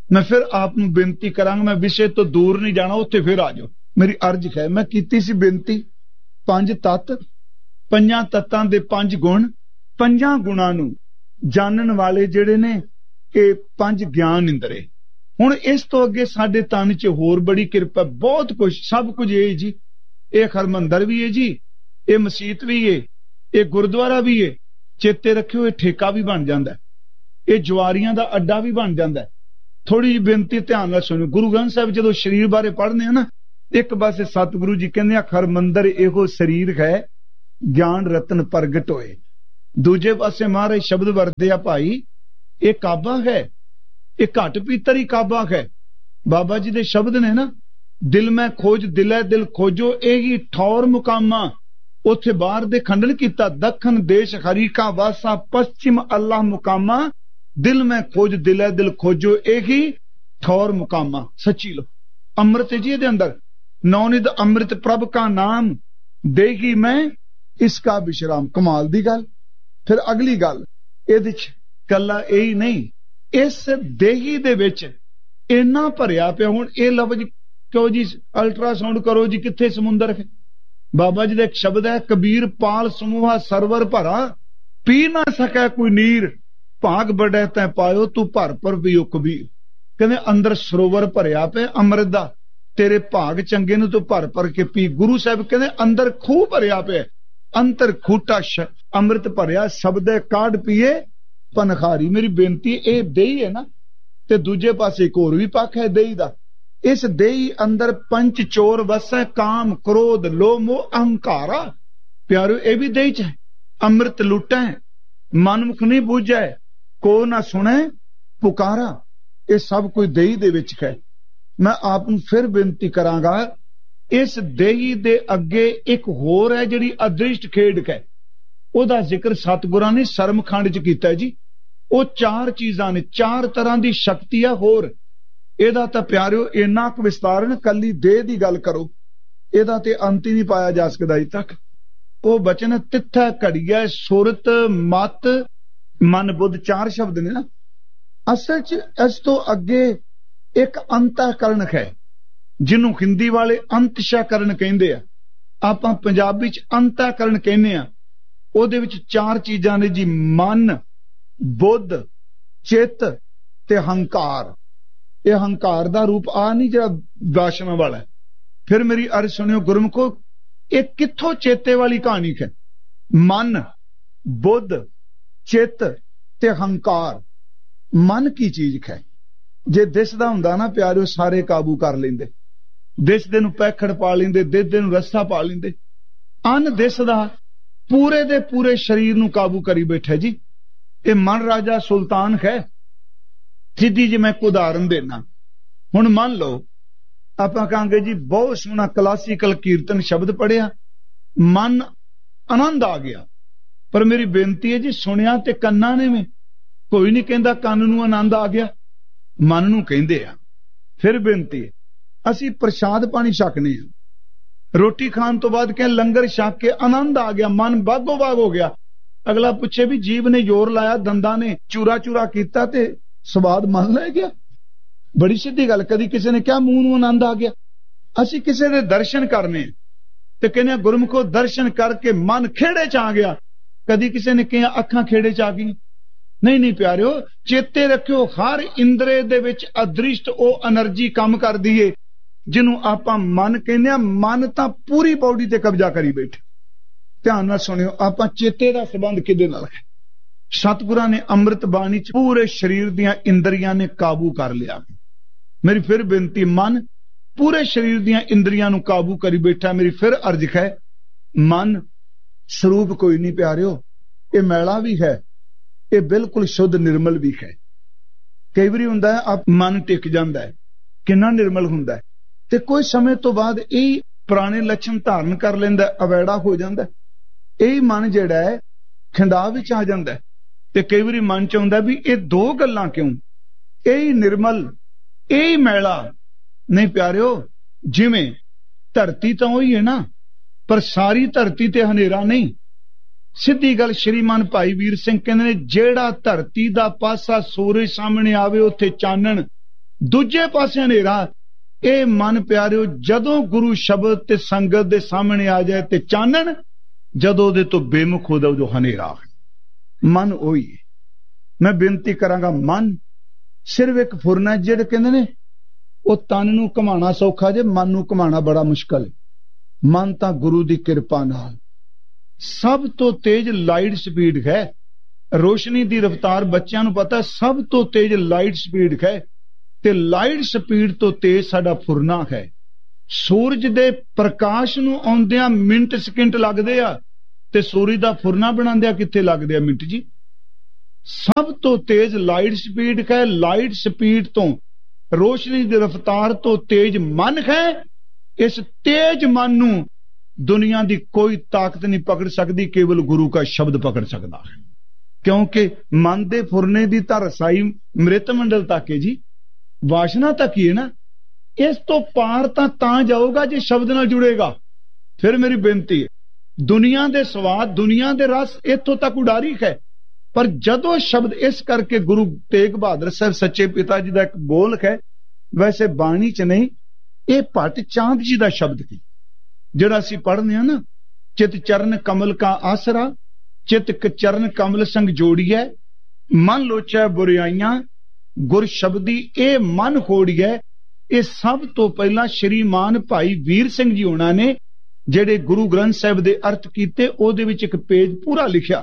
मैं फिर आप ਨੂੰ ਬੇਨਤੀ ਕਰਾਂਗਾ, मैं विषय तो दूर नहीं जाना, ਉੱਥੇ फिर आ जाओ। मेरी अर्ज है, मैं ਕੀਤੀ ਸੀ ਬੇਨਤੀ, ਪੰਜ ਤੱਤ, ਪੰਜਾਂ ਤੱਤਾਂ ਦੇ ਪੰਜ ਗੁਣ, ਪੰਜਾਂ ਗੁਣਾਂ ਨੂੰ ਜਾਣਨ ਵਾਲੇ ਜਿਹੜੇ ਨੇ ਇਹ ਪੰਜ ਗਿਆਨ ਇੰਦਰੇ। ਹੁਣ ਇਸ ਤੋਂ ਅੱਗੇ ਸਾਡੇ ਤਨ 'ਚ ਹੋਰ ਬੜੀ ਕਿਰਪਾ, ਬਹੁਤ ਕੁਝ, ਸਭ ਕੁਝ ਇਹ ਜੀ। ਇਹ ਹਰਮੰਦਰ ਵੀ ਹੈ ਜੀ, ਇਹ ਮਸੀਤ ਵੀ ਹੈ, ਇਹ ਗੁਰਦੁਆਰਾ ਵੀ ਹੈ। ਚੇਤੇ ਰੱਖਿਓ, ਇਹ ਠੇਕਾ ਵੀ ਬਣ ਜਾਂਦਾ, ਇਹ ਜਵਾਰੀਆਂ ਦਾ ਅੱਡਾ ਵੀ ਬਣ ਜਾਂਦਾ। ਥੋੜੀ ਜਿਹੀ ਬੇਨਤੀ ਧਿਆਨ ਨਾਲ ਸੁਣਿਓ। ਗੁਰੂ ਗ੍ਰੰਥ ਸਾਹਿਬ ਜਦੋਂ ਸਰੀਰ ਬਾਰੇ ਪੜ੍ਹਨੇ ਆ ਨਾ, ਇੱਕ ਪਾਸੇ ਸਤਿਗੁਰੂ ਜੀ ਕਹਿੰਦੇ ਆ ਹਰਮੰਦਰ ਇਹੋ ਸਰੀਰ ਹੈ, ਗਿਆਨ ਰਤਨ ਪ੍ਰਗਟ ਹੋਏ। ਦੂਜੇ ਪਾਸੇ ਮਹਾਰਾਜ ਸ਼ਬਦ ਵਰਤੇ ਆ, ਭਾਈ ਇਹ ਕਾਬਾ ਹੈ, ਇਹ ਘਟ ਪੀਤਰ ਹੀ ਕਾਬਾ ਹੈ। ਬਾਬਾ ਜੀ ਦੇ ਸ਼ਬਦ ਨੇ ਨਾ, ਦਿਲ ਮੈਂ ਖੋਜ ਦਿਲੇ ਦਿਲ ਖੋਜੋ, ਇਹੀ ਠੌਰ ਮੁਕਾਮਾ। ਉੱਥੇ ਬਾਹਰ ਦੇ ਖੰਡਨ ਕੀਤਾ, ਦੱਖਣ ਦੇਸ਼ ਹਰੀ ਕਾ ਵਾਸਾ, ਪश्चिम ਅੱਲਾਹ ਮੁਕਾਮਾ, ਦਿਲ ਮੈਂ ਖੋਜ ਦਿਲੇ ਦਿਲ ਖੋਜੋ, ਇਹੀ ਠੌਰ ਮੁਕਾਮਾ। ਸੱਚੀ ਲੋ ਅੰਮ੍ਰਿਤ ਜੀ ਇਹਦੇ ਅੰਦਰ, ਨੌਨਿਧ ਅੰਮ੍ਰਿਤ ਪ੍ਰਭ ਕਾ ਨਾਮ, ਦੇਗੀ ਮੈਂ ਇਸਕਾ ਵਿਸ਼ਰਾਮ। ਕਮਾਲ ਦੀ ਗੱਲ। ਫਿਰ ਅਗਲੀ ਗੱਲ ਇਹਦੇ ਚ ਕੱਲਾ ਇਹੀ ਨਹੀਂ, ਇਸ ਦੇਹੀ ਦੇ ਵਿੱਚ ਇੰਨਾ ਭਰਿਆ ਪਿਆ। ਹੁਣ ਇਹ ਲਫ਼ਜ਼ ਕਿਉਂ ਜੀ ਅਲਟਰਾਸਾਊਂਡ ਕਰੋ ਜੀ, ਕਿੱਥੇ ਸਮੁੰਦਰ ਹੈ। ਬਾਬਾ ਜੀ ਦਾ ਇੱਕ ਸ਼ਬਦ ਹੈ, ਕਬੀਰ ਪਾਲ ਸਮੂਹਾ ਸਰਵਰ ਭਰਾ, ਪੀ ਨਾ ਸਕੈ ਕੋਈ ਨੀਰ, ਭਾਗ ਬੜੈ ਤੈ ਪਾਇਓ ਤੂੰ ਭਰ ਭਰ ਪੀਓ ਕਬੀਰ। ਕਹਿੰਦੇ ਅੰਦਰ ਸਰੋਵਰ ਭਰਿਆ ਪਿਆ ਅੰਮ੍ਰਿਤ ਦਾ, ਤੇਰੇ ਭਾਗ ਚੰਗੇ ਨੂੰ ਤੂੰ ਭਰ ਭਰ ਕੇ ਪੀ। ਗੁਰੂ ਸਾਹਿਬ ਕਹਿੰਦੇ ਅੰਦਰ ਖੂਹ ਭਰਿਆ ਪਿਆ, ਅੰਤਰ ਖੂਟਾ ਅੰਮ੍ਰਿਤ ਭਰਿਆ, ਸ਼ਬਦੇ ਕਾਢ ਪੀਏ ਪਨਖਾਰੀ। ਮੇਰੀ ਬੇਨਤੀ, ਇਹ ਦੇਹੀ ਹੈ ਨਾ, ਤੇ ਦੂਜੇ ਪਾਸੇ ਇੱਕ ਹੋਰ ਵੀ ਪੱਖ ਹੈ ਦੇਹੀ ਦਾ। ਇਸ ਦੇਹੀ ਅੰਦਰ ਪੰਚ ਚੋਰ ਵਸੈ, ਕਾਮ ਕ੍ਰੋਧ ਲੋਭ ਮੋਹ ਅਹੰਕਾਰਾ। ਪਿਆਰਿਓ ਇਹ ਵੀ ਦੇਹੀ ਚ ਹੈ। ਅੰਮ੍ਰਿਤ ਲੁਟੈ ਮਨਮੁਖ ਨਹੀਂ ਬੂਝੈ, ਕੋ ਨਾ ਸੁਣੈ ਪੁਕਾਰਾ। ਇਹ ਸਭ ਕੁਝ ਦੇਹੀ ਦੇ ਵਿੱਚ ਹੈ। ਮੈਂ ਆਪ ਨੂੰ ਫਿਰ ਬੇਨਤੀ ਕਰਾਂਗਾ, ਇਸ ਦੇਹੀ ਦੇ ਅੱਗੇ ਇੱਕ ਹੋਰ ਹੈ ਜਿਹੜੀ ਅਦ੍ਰਿਸ਼ਟ ਖੇਡ ਹੈ, ਉਹਦਾ ਜ਼ਿਕਰ ਸਤਿਗੁਰਾਂ ਨੇ ਸਰਮਖੰਡ ਚ ਕੀਤਾ ਜੀ। ਉਹ ਚਾਰ ਚੀਜ਼ਾਂ ਨੇ, ਚਾਰ ਤਰ੍ਹਾਂ ਦੀ ਸ਼ਕਤੀ ਆ ਹੋਰ। ਇਹਦਾ ਤਾਂ ਪਿਆਰਿਓ ਇੰਨਾ ਕੁ ਵਿਸਤਾਰਨ, ਕੱਲੀ ਦੇਹ ਦੀ ਗੱਲ ਕਰੋ, ਇਹਦਾ ਤੇ ਅੰਤ ਹੀ ਨਹੀਂ ਪਾਇਆ ਜਾ ਸਕਦਾ ਅਜੇ ਤੱਕ। ਉਹ ਬਚਨ ਤਿੱਥਾ ਘੜੀਐ ਸੁਰਤ ਮਤ ਮਨ ਬੁੱਧ, ਚਾਰ ਸ਼ਬਦ ਨੇ ਨਾ। ਅਸਲ ਚ ਇਸ ਤੋਂ ਅੱਗੇ ਇੱਕ ਅੰਤःਕਰਨ ਹੈ, ਜਿਹਨੂੰ ਹਿੰਦੀ ਵਾਲੇ ਅੰਤਸ਼ਾਕਰਨ ਕਹਿੰਦੇ ਆ, ਆਪਾਂ ਪੰਜਾਬੀ ਚ ਅੰਤःਕਰਨ ਕਹਿੰਦੇ ਆ। ਉਹਦੇ ਵਿੱਚ ਚਾਰ ਚੀਜ਼ਾਂ ਨੇ ਜੀ, ਮਨ, ਬੁੱਧ, ਚਿੱਤ ਤੇ ਹੰਕਾਰ। ਇਹ ਹੰਕਾਰ ਦਾ ਰੂਪ ਆ ਨਹੀਂ ਜਿਹੜਾ ਵਾਸ਼ਨਾ ਵਾਲਾ। ਫਿਰ ਮੇਰੀ ਅਰਜ਼ ਸੁਣਿਓ ਗੁਰਮੁਖੋ, ਇਹ ਕਿੱਥੋਂ ਚੇਤੇ ਵਾਲੀ ਕਹਾਣੀ ਹੈ। ਮਨ, ਬੁੱਧ, ਚਿੱਤ ਤੇ ਹੰਕਾਰ। ਮਨ ਕੀ ਚੀਜ਼ ਹੈ? ਜੇ ਦਿਸਦਾ ਹੁੰਦਾ ਨਾ ਪਿਆਰਿਓ, ਸਾਰੇ ਕਾਬੂ ਕਰ ਲੈਂਦੇ। ਦਿਸਦੇ ਨੂੰ ਪੈਖੜ ਪਾ ਲੈਂਦੇ, ਦਿਸਦੇ ਨੂੰ ਰਸਤਾ ਪਾ ਲੈਂਦੇ। ਅਨ ਦਿਸਦਾ ਪੂਰੇ ਦੇ ਪੂਰੇ ਸਰੀਰ ਨੂੰ ਕਾਬੂ ਕਰੀ ਬੈਠਾ ਜੀ। ਇਹ ਮਨ ਰਾਜਾ ਸੁਲਤਾਨ ਹੈ। ਸਿੱਧੀ ਜੀ ਮੈਂ ਇੱਕ ਉਦਾਹਰਨ ਦੇਣਾ। ਹੁਣ ਮੰਨ ਲਓ ਆਪਾਂ ਕਹਾਂਗੇ ਜੀ ਬਹੁਤ ਸੋਹਣਾ ਕਲਾਸੀਕਲ ਕੀਰਤਨ ਸ਼ਬਦ ਪੜਿਆ, ਮਨ ਆਨੰਦ ਆ ਗਿਆ। ਪਰ ਮੇਰੀ ਬੇਨਤੀ ਹੈ ਜੀ, ਸੁਣਿਆ ਤੇ ਕੰਨਾਂ ਨੇ ਵੀ। ਕੋਈ ਨਹੀਂ ਕਹਿੰਦਾ ਕੰਨ ਨੂੰ ਆਨੰਦ ਆ ਗਿਆ, ਮਨ ਨੂੰ ਕਹਿੰਦੇ ਆ। ਫਿਰ ਬੇਨਤੀ ਹੈ, ਅਸੀਂ ਪ੍ਰਸ਼ਾਦ ਪਾਣੀ ਛਕਨੇ ਆ, ਰੋਟੀ ਖਾਣ ਤੋਂ ਬਾਅਦ ਕਹੇ ਲੰਗਰ ਛਕ ਕੇ ਆਨੰਦ ਆ ਗਿਆ, ਮਨ ਬਾਗੋ ਬਾਗ ਹੋ ਗਿਆ। ਅਗਲਾ ਪੁੱਛੇ ਵੀ ਜੀਭ ਨੇ ਜ਼ੋਰ ਲਾਇਆ, ਦੰਦਾਂ ਨੇ ਚੂਰਾ ਚੂਰਾ ਕੀਤਾ ਤੇ ਸਵਾਦ ਮੰਨ ਲੈ ਗਿਆ। ਬੜੀ ਸਿੱਧੀ ਗੱਲ। ਕਦੀ ਕਿਸੇ ਨੇ ਕਿਹਾ ਮੂੰਹ ਨੂੰ ਆਨੰਦ ਆ ਗਿਆ। ਅਸੀਂ ਕਿਸੇ ਦੇ ਦਰਸ਼ਨ ਕਰਨੇ ਤੇ ਕਹਿੰਦੇ ਗੁਰਮੁਖੋ ਦਰਸ਼ਨ ਕਰਕੇ ਮਨ ਖੇੜੇ ਚ ਆ ਗਿਆ। ਕਦੀ ਕਿਸੇ ਨੇ ਕਿਹਾ ਅੱਖਾਂ ਖੇੜੇ ਚ ਆ ਗਈ। ਨਹੀਂ ਨਹੀਂ ਪਿਆਰਿਓ, ਚੇਤੇ ਰੱਖਿਓ, ਹਰ ਇੰਦਰੇ ਦੇ ਵਿੱਚ ਅਦ੍ਰਿਸ਼ਟ ਉਹ એનર્ਜੀ ਕੰਮ ਕਰਦੀ ਏ ਜਿਹਨੂੰ ਆਪਾਂ ਮਨ ਕਹਿੰਦੇ ਆ। ਮਨ ਤਾਂ ਪੂਰੀ ਬਾਡੀ ਤੇ ਕਬਜ਼ਾ ਕਰੀ ਬੈਠੇ। ਧਿਆਨ ਨਾਲ ਸੁਣਿਓ, ਆਪਾਂ ਚੇਤੇ ਦਾ ਸੰਬੰਧ ਕਿਹਦੇ ਨਾਲ ਹੈ? ਸਤਿਗੁਰਾਂ ਨੇ ਅੰਮ੍ਰਿਤ ਬਾਣੀ ਚ ਪੂਰੇ ਸਰੀਰ ਦੀਆਂ ਇੰਦਰੀਆਂ ਨੇ ਕਾਬੂ ਕਰ ਲਿਆ। ਮੇਰੀ ਫਿਰ ਬੇਨਤੀ, ਮਨ ਪੂਰੇ ਸਰੀਰ ਦੀਆਂ ਇੰਦਰੀਆਂ ਨੂੰ ਕਾਬੂ ਕਰੀ ਬੈਠਾ। ਮੇਰੀ ਫਿਰ ਅਰਜ਼ ਹੈ, ਮਨ ਸਰੂਪ ਕੋਈ ਨਹੀਂ ਪਿਆਰਿਓ, ਇਹ ਮੈਲਾ ਵੀ ਹੈ, ਇਹ ਬਿਲਕੁਲ ਸ਼ੁੱਧ ਨਿਰਮਲ ਵੀ ਹੈ। ਕਈ ਵਾਰੀ ਹੁੰਦਾ ਹੈ ਆਪ ਮਨ ਟਿਕ ਜਾਂਦਾ ਹੈ, ਕਿੰਨਾ ਨਿਰਮਲ ਹੁੰਦਾ ਹੈ, ਤੇ ਕੋਈ ਸਮੇਂ ਤੋਂ ਬਾਅਦ ਇਹ ਪੁਰਾਣੇ ਲੱਛਣ ਧਾਰਨ ਕਰ ਲੈਂਦਾ, ਅਵੈੜਾ ਹੋ ਜਾਂਦਾ। ਇਹ ਮਨ ਜਿਹੜਾ ਹੈ ਖਿੰਡਾਅ ਵਿੱਚ ਆ ਜਾਂਦਾ। ਤੇ ਕਈ ਵਾਰੀ ਮਨ ਚ ਆਉਂਦਾ ਵੀ ਇਹ ਦੋ ਗੱਲਾਂ ਕਿਉਂ, ਇਹ ਨਿਰਮਲ ਇਹ ਮੈਲਾ। ਨਹੀਂ ਪਿਆਰਿਓ, ਜਿਵੇਂ ਧਰਤੀ ਤਾਂ ਉਹੀ ਹੈ ਨਾ, ਪਰ ਸਾਰੀ ਧਰਤੀ ਤੇ ਹਨੇਰਾ ਨਹੀਂ। ਸਿੱਧੀ ਗੱਲ ਸ਼੍ਰੀਮਾਨ ਭਾਈ ਵੀਰ ਸਿੰਘ ਕਹਿੰਦੇ ਨੇ, ਜਿਹੜਾ ਧਰਤੀ ਦਾ ਪਾਸਾ ਸੂਰਜ ਸਾਹਮਣੇ ਆਵੇ ਉੱਥੇ ਚਾਨਣ, ਦੂਜੇ ਪਾਸੇ ਹਨੇਰਾ। ਇਹ ਮਨ ਪਿਆਰਿਓ ਜਦੋਂ ਗੁਰੂ ਸ਼ਬਦ ਤੇ ਸੰਗਤ ਦੇ ਸਾਹਮਣੇ ਆ ਜਾਏ ਤੇ ਚਾਨਣ, ਜਦੋਂ ਉਹਦੇ ਤੋਂ ਬੇਮੁਖ ਹੋ ਜਾਓ ਜੋ ਹਨੇਰਾ। ਮਨ ਉਹੀ ਹੈ। ਮੈਂ ਬੇਨਤੀ ਕਰਾਂਗਾ, ਮਨ ਸਿਰਫ ਇੱਕ ਫੁਰਨਾ। ਜਿਹੜੇ ਕਹਿੰਦੇ ਨੇ ਉਹ ਤਨ ਨੂੰ ਘੁਮਾਉਣਾ ਸੌਖਾ ਜੇ, ਮਨ ਨੂੰ ਘੁਮਾਉਣਾ ਬੜਾ ਮੁਸ਼ਕਲ ਹੈ। ਮਨ ਤਾਂ ਗੁਰੂ ਦੀ ਕਿਰਪਾ ਨਾਲ ਸਭ ਤੋਂ ਤੇਜ਼ ਲਾਈਟ ਸਪੀਡ ਹੈ। ਰੋਸ਼ਨੀ ਦੀ ਰਫ਼ਤਾਰ ਬੱਚਿਆਂ ਨੂੰ ਪਤਾ, ਸਭ ਤੋਂ ਤੇਜ਼ ਲਾਈਟ ਸਪੀਡ ਹੈ। ਤੇ ਲਾਈਟ ਸਪੀਡ ਤੋਂ ਤੇਜ਼ ਸਾਡਾ ਫੁਰਨਾ ਹੈ। ਸੂਰਜ ਦੇ ਪ੍ਰਕਾਸ਼ ਨੂੰ ਆਉਂਦਿਆਂ ਮਿੰਟ ਸਕਿੰਟ ਲੱਗਦੇ ਆ, ਤੇ ਸੂਰਜ ਦਾ ਫੁਰਨਾ ਬਣਾਉਂਦਿਆਂ ਕਿੱਥੇ ਲੱਗਦੇ ਆ ਮਿੰਟ ਜੀ। ਸਭ ਤੋਂ ਤੇਜ਼ ਲਾਈਟ ਸਪੀਡ ਹੈ। ਲਾਈਟ ਸਪੀਡ ਤੋਂ, ਰੋਸ਼ਨੀ ਦੀ ਰਫ਼ਤਾਰ ਤੋਂ ਤੇਜ਼ ਮਨ ਹੈ। ਇਸ ਤੇਜ਼ ਮਨ ਨੂੰ ਦੁਨੀਆ ਦੀ ਕੋਈ ਤਾਕਤ ਨਹੀਂ ਪਕੜ ਸਕਦੀ, ਕੇਵਲ ਗੁਰੂ ਦਾ ਸ਼ਬਦ ਪਕੜ ਸਕਦਾ ਹੈ। ਕਿਉਂਕਿ ਮਨ ਦੇ ਫੁਰਨੇ ਦੀ ਤਾਂ ਰਸਾਈ ਮ੍ਰਿਤ ਮੰਡਲ ਤੱਕ ਹੈ ਜੀ, ਵਾਸ਼ਨਾ ਤੱਕ ਹੀ ਹੈ ਨਾ। ਇਸ ਤੋਂ ਪਾਰ ਤਾਂ ਤਾਂ ਜਾਊਗਾ ਜੇ ਸ਼ਬਦ ਨਾਲ ਜੁੜੇਗਾ। ਫਿਰ ਮੇਰੀ ਬੇਨਤੀ ਹੈ, ਦੁਨੀਆ ਦੇ ਸਵਾਦ, ਦੁਨੀਆ ਦੇ ਰਸ ਇੱਥੋਂ ਤੱਕ ਉਡਾਰੀ ਹੈ, ਪਰ ਜਦੋਂ ਸ਼ਬਦ, ਇਸ ਕਰਕੇ ਗੁਰੂ ਤੇਗ ਬਹਾਦਰ ਸਾਹਿਬ ਸੱਚੇ ਪਿਤਾ ਜੀ ਦਾ ਇੱਕ ਬੋਲ ਹੈ, ਵੈਸੇ ਬਾਣੀ ਚ ਨਹੀਂ, ਇਹ ਭੱਟ ਚਾਂਦ ਜੀ ਦਾ ਸ਼ਬਦ ਹੈ ਜਿਹੜਾ ਅਸੀਂ ਪੜ੍ਹਦੇ ਹਾਂ ਨਾ, ਚਿਤ ਚਰਨ ਕਮਲ ਕਾ ਆਸਰਾ, ਚਿਤ ਚਰਨ ਕਮਲ ਸੰਗ ਜੋੜੀਐ, ਮਨ ਲੋਚੈ ਬੁਰਾਈਆਂ, ਗੁਰ ਸ਼ਬਦੀ ਇਹ ਮਨ ਹੋੜੀਐ। ਇਹ ਸਭ ਤੋਂ ਪਹਿਲਾਂ ਸ਼੍ਰੀਮਾਨ ਭਾਈ ਵੀਰ ਸਿੰਘ ਜੀ ਹੋਣਾ ਨੇ ਜਿਹੜੇ ਗੁਰੂ ਗ੍ਰੰਥ ਸਾਹਿਬ ਦੇ ਅਰਥ ਕੀਤੇ, ਉਹਦੇ ਵਿੱਚ ਇੱਕ ਪੇਜ ਪੂਰਾ ਲਿਖਿਆ।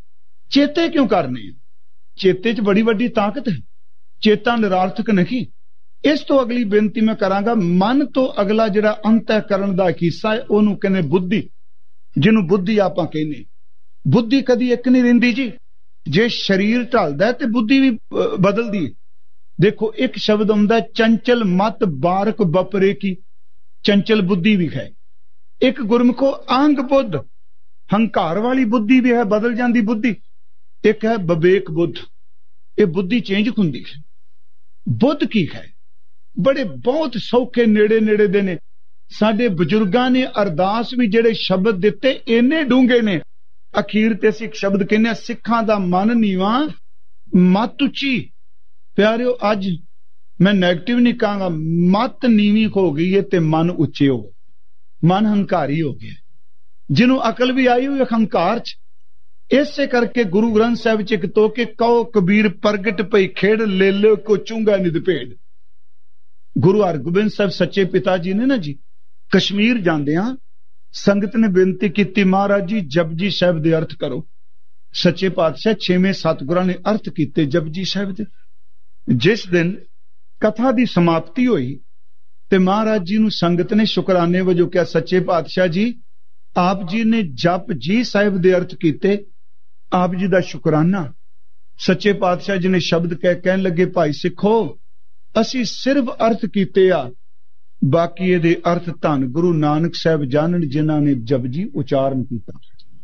ਚੇਤੇ ਕਿਉਂ ਕਰਨੇ? ਚੇਤੇ 'ਚ ਬੜੀ ਵੱਡੀ ਤਾਕਤ ਹੈ, ਚੇਤਾ ਨਿਰਾਰਥਕ ਨਹੀਂ। ਇਸ ਤੋਂ ਅਗਲੀ ਬੇਨਤੀ ਮੈਂ ਕਰਾਂਗਾ, ਮਨ ਤੋਂ ਅਗਲਾ ਜਿਹੜਾ ਅੰਤःਕਰਨ ਦਾ ਹਿੱਸਾ ਹੈ ਉਹਨੂੰ ਕਹਿੰਦੇ ਬੁੱਧੀ, ਜਿਹਨੂੰ ਬੁੱਧੀ ਆਪਾਂ ਕਹਿੰਦੇ। ਬੁੱਧੀ ਕਦੀ ਇੱਕ ਨਹੀਂ ਰਹਿੰਦੀ ਜੀ। ਜੇ ਸਰੀਰ ਢਲਦਾ ਤੇ ਬੁੱਧੀ ਵੀ ਬਦਲਦੀ ਹੈ। ਦੇਖੋ ਇੱਕ ਸ਼ਬਦ ਆਉਂਦਾ, ਚੰਚਲ ਮਤ ਬਾਰਕ ਬਪਰੇ ਕੀ, ਚੰਚਲ ਬੁੱਧੀ ਵੀ ਹੈ। ਇੱਕ ਗੁਰਮੁਖੋ ਆਂਗ ਬੁੱਧ, ਹੰਕਾਰ ਵਾਲੀ ਬੁੱਧੀ ਵੀ ਹੈ, ਬਦਲ ਜਾਂਦੀ ਬੁੱਧੀ। ਇੱਕ ਹੈ ਵਿਵੇਕ ਬੁੱਧ, ਇਹ ਬੁੱਧੀ ਚੇਂਜ ਹੁੰਦੀ ਹੈ। ਬੁੱਧ ਕੀ ਹੈ? ਬੜੇ ਬਹੁਤ ਸੌਖੇ ਨੇੜੇ ਨੇੜੇ ਦੇ ਨੇ। ਸਾਡੇ ਬਜ਼ੁਰਗਾਂ ਨੇ ਅਰਦਾਸ ਵੀ ਜਿਹੜੇ ਸ਼ਬਦ ਦਿੱਤੇ ਇੰਨੇ ਡੂੰਘੇ ਨੇ। ਅਖੀਰ ਤੇ ਅਸੀਂ ਇੱਕ ਸ਼ਬਦ ਕਹਿੰਦੇ ਆ, ਸਿੱਖਾਂ ਦਾ ਮਨ ਨੀਵਾਂ ਮਤ ਉੱਚੀ। ਪਿਆਰਿਓ ਅੱਜ ਮੈਂ ਨੈਗੇਟਿਵ ਨਹੀਂ ਕਹਾਂਗਾ, ਮਤ ਨੀਵੀਂ ਹੋ ਗਈ ਹੈ ਤੇ ਮਨ ਉੱਚੇ ਹੋ ਗਏ, ਮਨ ਹੰਕਾਰੀ ਹੋ ਗਿਆ। ਜਿਹਨੂੰ ਅਕਲ ਵੀ ਆਈ ਹੋਈ ਹੰਕਾਰ ਚ। ਇਸੇ ਕਰਕੇ ਗੁਰੂ ਗ੍ਰੰਥ ਸਾਹਿਬ ਚ ਇੱਕ ਤੋਕੇ, ਕਹੋ ਕਬੀਰ ਪ੍ਰਗਟ ਪਈ ਖੇਡ, ਲੈ ਲਿਓ ਕੋ ਚੁੰਗਾ ਨਿਦ ਭੇਡ। ਗੁਰੂ ਹਰਗੋਬਿੰਦ ਸਾਹਿਬ ਸੱਚੇ ਪਿਤਾ ਜੀ ਨੇ ਨਾ ਜੀ, ਕਸ਼ਮੀਰ ਜਾਂਦਿਆਂ ਸੰਗਤ ਨੇ ਬੇਨਤੀ ਕੀਤੀ, ਮਹਾਰਾਜ ਜੀ ਜਪਜੀ ਸਾਹਿਬ ਦੇ ਅਰਥ ਕਰੋ। ਸੱਚੇ ਪਾਤਸ਼ਾਹ ਛੇਵੇਂ ਸਤਿਗੁਰਾਂ ਨੇ ਅਰਥ ਕੀਤੇ ਜਪਜੀ ਸਾਹਿਬ ਦੇ। ਜਿਸ ਦਿਨ ਕਥਾ ਦੀ ਸਮਾਪਤੀ ਹੋਈ ਤੇ ਮਹਾਰਾਜ ਜੀ ਨੂੰ ਸੰਗਤ ਨੇ ਸ਼ੁਕਰਾਨੇ ਵਜੋਂ ਕਿਹਾ, ਸੱਚੇ ਪਾਤਸ਼ਾਹ ਜੀ ਆਪ ਜੀ ਨੇ ਜਪ ਜੀ ਸਾਹਿਬ ਦੇ ਅਰਥ ਕੀਤੇ, ਆਪ ਜੀ ਦਾ ਸ਼ੁਕਰਾਨਾ। ਸੱਚੇ ਪਾਤਸ਼ਾਹ ਜੀ ਨੇ ਸ਼ਬਦ ਕਹਿ ਕਹਿਣ ਲੱਗੇ, ਭਾਈ ਸਿੱਖੋ ਅਸੀਂ ਸਿਰਫ ਅਰਥ ਕੀਤੇ ਆ, ਬਾਕੀ ਇਹਦੇ ਅਰਥ ਧੰਨ ਗੁਰੂ ਨਾਨਕ ਸਾਹਿਬ ਜਾਣਨ ਜਿਨ੍ਹਾਂ ਨੇ ਜਪਜੀ ਉਚਾਰਨ ਕੀਤਾ।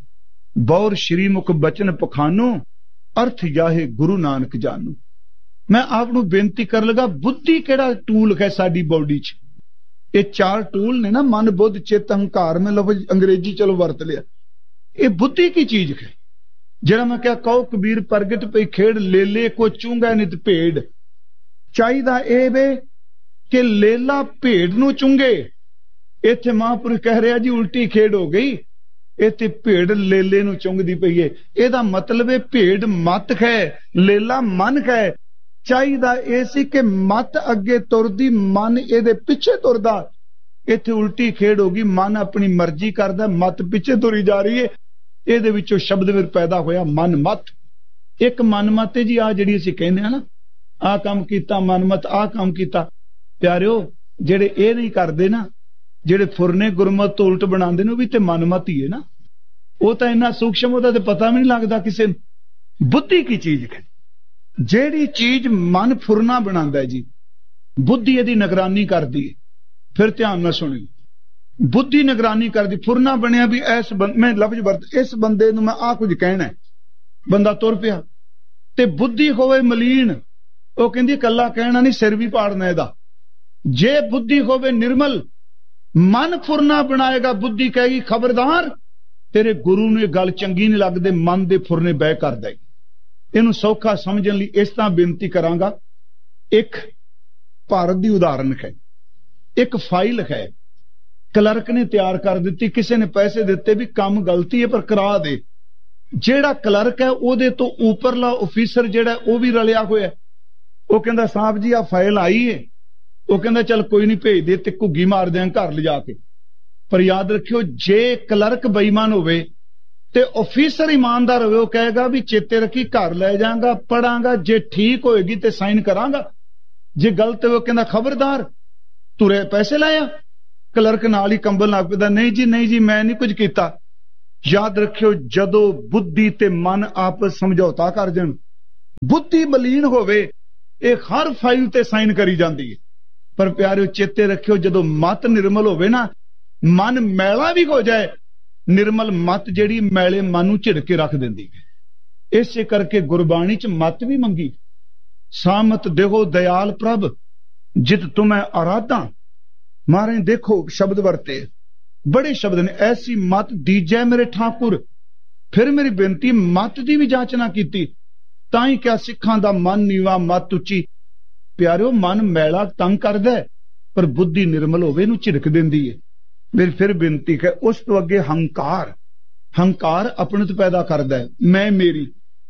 ਬੌਰ ਸ਼੍ਰੀ ਮੁਖ ਬਚਨ ਪਖਾਨੋ, ਅਰਥ ਜਾਹੇ ਗੁਰੂ ਨਾਨਕ ਜਾਨੋ। ਮੈਂ ਆਪ ਨੂੰ ਬੇਨਤੀ ਕਰਨ ਲੱਗਾ, ਬੁੱਧੀ ਕਿਹੜਾ ਟੂਲ ਹੈ ਸਾਡੀ ਬੋਡੀ 'ਚ? ਇਹ ਚਾਰ ਟੂਲ ਨੇ ਨਾ, ਮਨ ਬੁੱਧ ਚਿੱਤ ਹੰਕਾਰ। ਮੈਂ ਲਫ਼ਜ਼ ਅੰਗਰੇਜ਼ੀ ਚਲੋ ਵਰਤ ਲਿਆ। ਇਹ ਬੁੱਧੀ ਕੀ ਚੀਜ਼ ਹੈ? ਜਿਹੜਾ ਮੈਂ ਕਿਹਾ, ਕਹੋ ਕਬੀਰ ਪ੍ਰਗਟ ਪਈ ਖੇਡ, ਲੇਲੇ ਕੋ ਚੁੰਗਾ ਨਿਤ ਭੇਡ। ਚਾਹੀਦਾ ਇਹ ਵੇ ਕਿ ਲੇਲਾ ਭੇਡ ਨੂੰ ਚੁੰਗੇ। ਇੱਥੇ ਮਹਾਂਪੁਰਖ ਕਹਿ ਰਿਹਾ ਜੀ ਉਲਟੀ ਖੇਡ ਹੋ ਗਈ, ਇੱਥੇ ਭੇਡ ਲੇਲੇ ਨੂੰ ਚੁੰਗਦੀ ਪਈ ਏ। ਇਹਦਾ ਮਤਲਬ ਹੈ ਭੇਡ ਮਤ ਹੈ, ਲੇਲਾ ਮਨ ਹੈ। ਚਾਹੀਦਾ ਇਹ ਸੀ ਕਿ ਮਤ ਅੱਗੇ ਤੁਰਦੀ, ਮਨ ਇਹਦੇ ਪਿੱਛੇ ਤੁਰਦਾ। ਇੱਥੇ ਉਲਟੀ ਖੇਡ ਹੋ ਗਈ, ਮਨ ਆਪਣੀ ਮਰਜ਼ੀ ਕਰਦਾ, ਮਤ ਪਿੱਛੇ ਤੁਰੀ ਜਾ ਰਹੀ ਹੈ। ਇਹਦੇ ਵਿੱਚੋਂ ਸ਼ਬਦ ਫਿਰ ਪੈਦਾ ਹੋਇਆ ਮਨ ਮਤ। ਇੱਕ ਮਨ ਮਤ ਹੈ ਜੀ, ਆ ਜਿਹੜੀ ਅਸੀਂ ਕਹਿੰਦੇ ਹਾਂ ਨਾ, ਆਹ ਕੰਮ ਕੀਤਾ ਮਨ ਮਤ, ਆਹ ਕੰਮ ਕੀਤਾ। ਪਿਆਰਿਓ ਜਿਹੜੇ ਇਹ ਨਹੀਂ ਕਰਦੇ ਨਾ, ਜਿਹੜੇ ਫੁਰਨੇ ਗੁਰਮਤ ਤੋਂ ਉਲਟ ਬਣਾਉਂਦੇ ਨੇ, ਉਹ ਵੀ ਤੇ ਮਨ ਮਤ ਹੀ ਹੈ ਨਾ। ਉਹ ਤਾਂ ਇੰਨਾ ਸੂਖਸ਼ਮ, ਉਹਦਾ ਤੇ ਪਤਾ ਵੀ ਨਹੀਂ ਲੱਗਦਾ ਕਿਸੇ ਨੂੰ। ਬੁੱਧੀ ਕੀ ਚੀਜ਼ ਹੈ? ਜਿਹੜੀ ਚੀਜ਼ ਮਨ ਫੁਰਨਾ ਬਣਾਉਂਦਾ ਜੀ, ਬੁੱਧੀ ਇਹਦੀ ਨਿਗਰਾਨੀ ਕਰਦੀ ਹੈ। ਫਿਰ ਧਿਆਨ ਨਾਲ ਸੁਣਿਓ, ਬੁੱਧੀ ਨਿਗਰਾਨੀ ਕਰਦੀ। ਫੁਰਨਾ ਬਣਿਆ ਵੀ ਇਸ ਮੈਂ ਲਫ਼ਜ਼ ਵਰਤ, ਇਸ ਬੰਦੇ ਨੂੰ ਮੈਂ ਆਹ ਕੁਝ ਕਹਿਣਾ, ਬੰਦਾ ਤੁਰ ਪਿਆ। ਤੇ ਬੁੱਧੀ ਹੋਵੇ ਮਲੀਨ, ਉਹ ਕਹਿੰਦੀ ਕੱਲਾ ਕਹਿਣਾ ਨਹੀਂ, ਸਿਰ ਵੀ ਪਾੜਨਾ ਇਹਦਾ। ਜੇ ਬੁੱਧੀ ਹੋਵੇ ਨਿਰਮਲ, ਮਨ ਫੁਰਨਾ ਬਣਾਏਗਾ, ਬੁੱਧੀ ਕਹੇਗੀ ਖਬਰਦਾਰ, ਤੇਰੇ ਗੁਰੂ ਨੂੰ ਇਹ ਗੱਲ ਚੰਗੀ ਨਹੀਂ ਲੱਗਦੇ, ਮਨ ਦੇ ਫੁਰਨੇ ਬਹਿ ਕਰ ਦੇਗੀ। ਇਹਨੂੰ ਸੌਖਾ ਸਮਝਣ ਲਈ ਇਸ ਤਰ੍ਹਾਂ ਬੇਨਤੀ ਕਰਾਂਗਾ, ਇੱਕ ਭਾਰਤ ਦੀ ਉਦਾਹਰਨ ਹੈ। ਇੱਕ ਫਾਈਲ ਹੈ, ਕਲਰਕ ਨੇ ਤਿਆਰ ਕਰ ਦਿੱਤੀ, ਕਿਸੇ ਨੇ ਪੈਸੇ ਦਿੱਤੇ ਵੀ ਕੰਮ ਗਲਤੀ ਹੈ ਪਰ ਕਰਾ ਦੇ। ਜਿਹੜਾ ਕਲਰਕ ਹੈ ਉਹਦੇ ਤੋਂ ਉੱਪਰਲਾ ਆਫੀਸਰ ਜਿਹੜਾ ਉਹ ਵੀ ਰਲਿਆ ਹੋਇਆ, ਉਹ ਕਹਿੰਦਾ ਸਾਹਿਬ ਜੀ ਆ ਫਾਈਲ ਆਈ ਹੈ, ਉਹ ਕਹਿੰਦਾ ਚੱਲ ਕੋਈ ਨਹੀਂ ਭੇਜ ਦੇ, ਤੇ ਘੁੱਗੀ ਮਾਰ ਦਿਆਂ ਘਰ ਲਿਜਾ ਕੇ। ਪਰ ਯਾਦ ਰੱਖਿਓ, ਜੇ ਕਲਰਕ ਬੇਈਮਾਨ ਹੋਵੇ ਤੇ ਆਫੀਸਰ ਇਮਾਨਦਾਰ ਹੋਵੇ, ਉਹ ਕਹੇਗਾ ਵੀ ਚੇਤੇ ਰੱਖੀ ਘਰ ਲੈ ਜਾਵਾਂਗਾ, ਪੜਾਂਗਾ, ਜੇ ਠੀਕ ਹੋਏਗੀ ਤੇ ਸਾਈਨ ਕਰਾਂਗਾ, ਜੇ ਗਲਤ ਹੋਵੇ ਉਹ ਕਹਿੰਦਾ ਖਬਰਦਾਰ ਤੁਰੇ ਪੈਸੇ ਲਾਇਆ। ਕਲਰਕ ਨਾਲ ਹੀ ਕੰਬਲ ਲੱਗ ਪੈਂਦਾ, ਨਹੀਂ ਜੀ ਨਹੀਂ ਜੀ ਮੈਂ ਨਹੀਂ ਕੁਝ ਕੀਤਾ। ਯਾਦ ਰੱਖਿਓ, ਜਦੋਂ ਬੁੱਧੀ ਤੇ ਮਨ ਆਪਸ ਸਮਝੌਤਾ ਕਰ ਜਾਣ, ਬੁੱਧੀ ਮਲੀਨ ਹੋਵੇ, ਇਹ ਹਰ ਫਾਈਲ ਤੇ ਸਾਈਨ ਕਰੀ ਜਾਂਦੀ ਹੈ। ਪਰ ਪਿਆਰਿਓ ਚੇਤੇ ਰੱਖਿਓ, ਜਦੋਂ ਮਤ ਨਿਰਮਲ ਹੋਵੇ ਨਾ, ਮਨ ਮੈਲਾ ਵੀ ਹੋ ਜਾਏ, ਨਿਰਮਲ ਮਤ ਜਿਹੜੀ ਮੈਲੇ ਮਨ ਨੂੰ ਝਿੜਕ ਕੇ ਰੱਖ ਦਿੰਦੀ ਹੈ। ਇਸੇ ਕਰਕੇ ਗੁਰਬਾਣੀ ਚ ਮਤ ਵੀ ਮੰਗੀ, ਸਾਮਤ ਦੇਹੋ ਦਇਆਲ ਪ੍ਰਭ ਜਿਤ ਤੁਮੈ ਆਰਾਧਾਂ। ਮਹਾਰਾਜ ਦੇਖੋ ਸ਼ਬਦ ਵਰਤੇ, ਬੜੇ ਸ਼ਬਦ ਨੇ, ਐਸੀ ਮਤ ਦੀਜੈ ਮੇਰੇ ਠਾਕੁਰ। ਫਿਰ ਮੇਰੀ ਬੇਨਤੀ, ਮਤ ਦੀ ਵੀ ਜਾਂਚ ਨਾ ਕੀਤੀ, ਤਾਂ ਹੀ ਕਿਹਾ ਸਿੱਖਾਂ ਦਾ ਮਨ ਨੀਵਾ ਮਤ ਉੱਚੀ। ਪਿਆਰਿਓ ਮਨ ਮੈਲਾ ਤੰਗ ਕਰਦਾ, ਪਰ ਬੁੱਧੀ ਨਿਰਮਲ ਹੋਵੇ ਇਹਨੂੰ ਝਿੜਕ ਦਿੰਦੀ ਹੈ। ਮੇਰੀ ਫਿਰ ਬੇਨਤੀ ਹੈ, ਉਸ ਤੋਂ ਅੱਗੇ ਹੰਕਾਰ, ਹੰਕਾਰ ਆਪਣਤ ਪੈਦਾ ਕਰਦਾ ਹੈ, ਮੈਂ ਮੇਰੀ।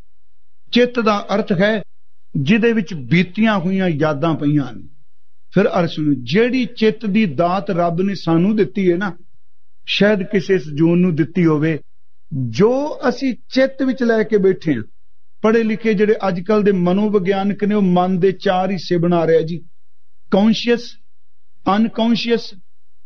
ਚਿੱਤ ਦਾ ਅਰਥ ਹੈ ਜਿਹਦੇ ਵਿੱਚ ਬੀਤੀਆਂ ਹੋਈਆਂ ਯਾਦਾਂ ਪਈਆਂ ਨੇ। ਫਿਰ ਅਰਸ਼ ਨੂੰ ਜਿਹੜੀ ਚਿੱਤ ਦੀ ਦਾਤ ਰੱਬ ਨੇ ਸਾਨੂੰ ਦਿੱਤੀ ਹੈ ਨਾ, ਸ਼ਾਇਦ ਕਿਸੇ ਸਜੂਨ ਨੂੰ ਦਿੱਤੀ ਹੋਵੇ, ਜੋ ਅਸੀਂ ਚਿੱਤ ਵਿੱਚ ਲੈ ਕੇ ਬੈਠੇ ਹਾਂ। ਪੜ੍ਹੇ ਲਿਖੇ ਜਿਹੜੇ ਅੱਜ ਕੱਲ ਦੇ ਮਨੋਵਿਗਿਆਨਕ ਨੇ, ਉਹ ਮਨ ਦੇ ਚਾਰ ਹਿੱਸੇ ਬਣਾ ਰਿਹਾ ਜੀ, ਕੌਨਸ਼ੀਅਸ, ਅਨਕੌਨਸ਼ੀਅਸ,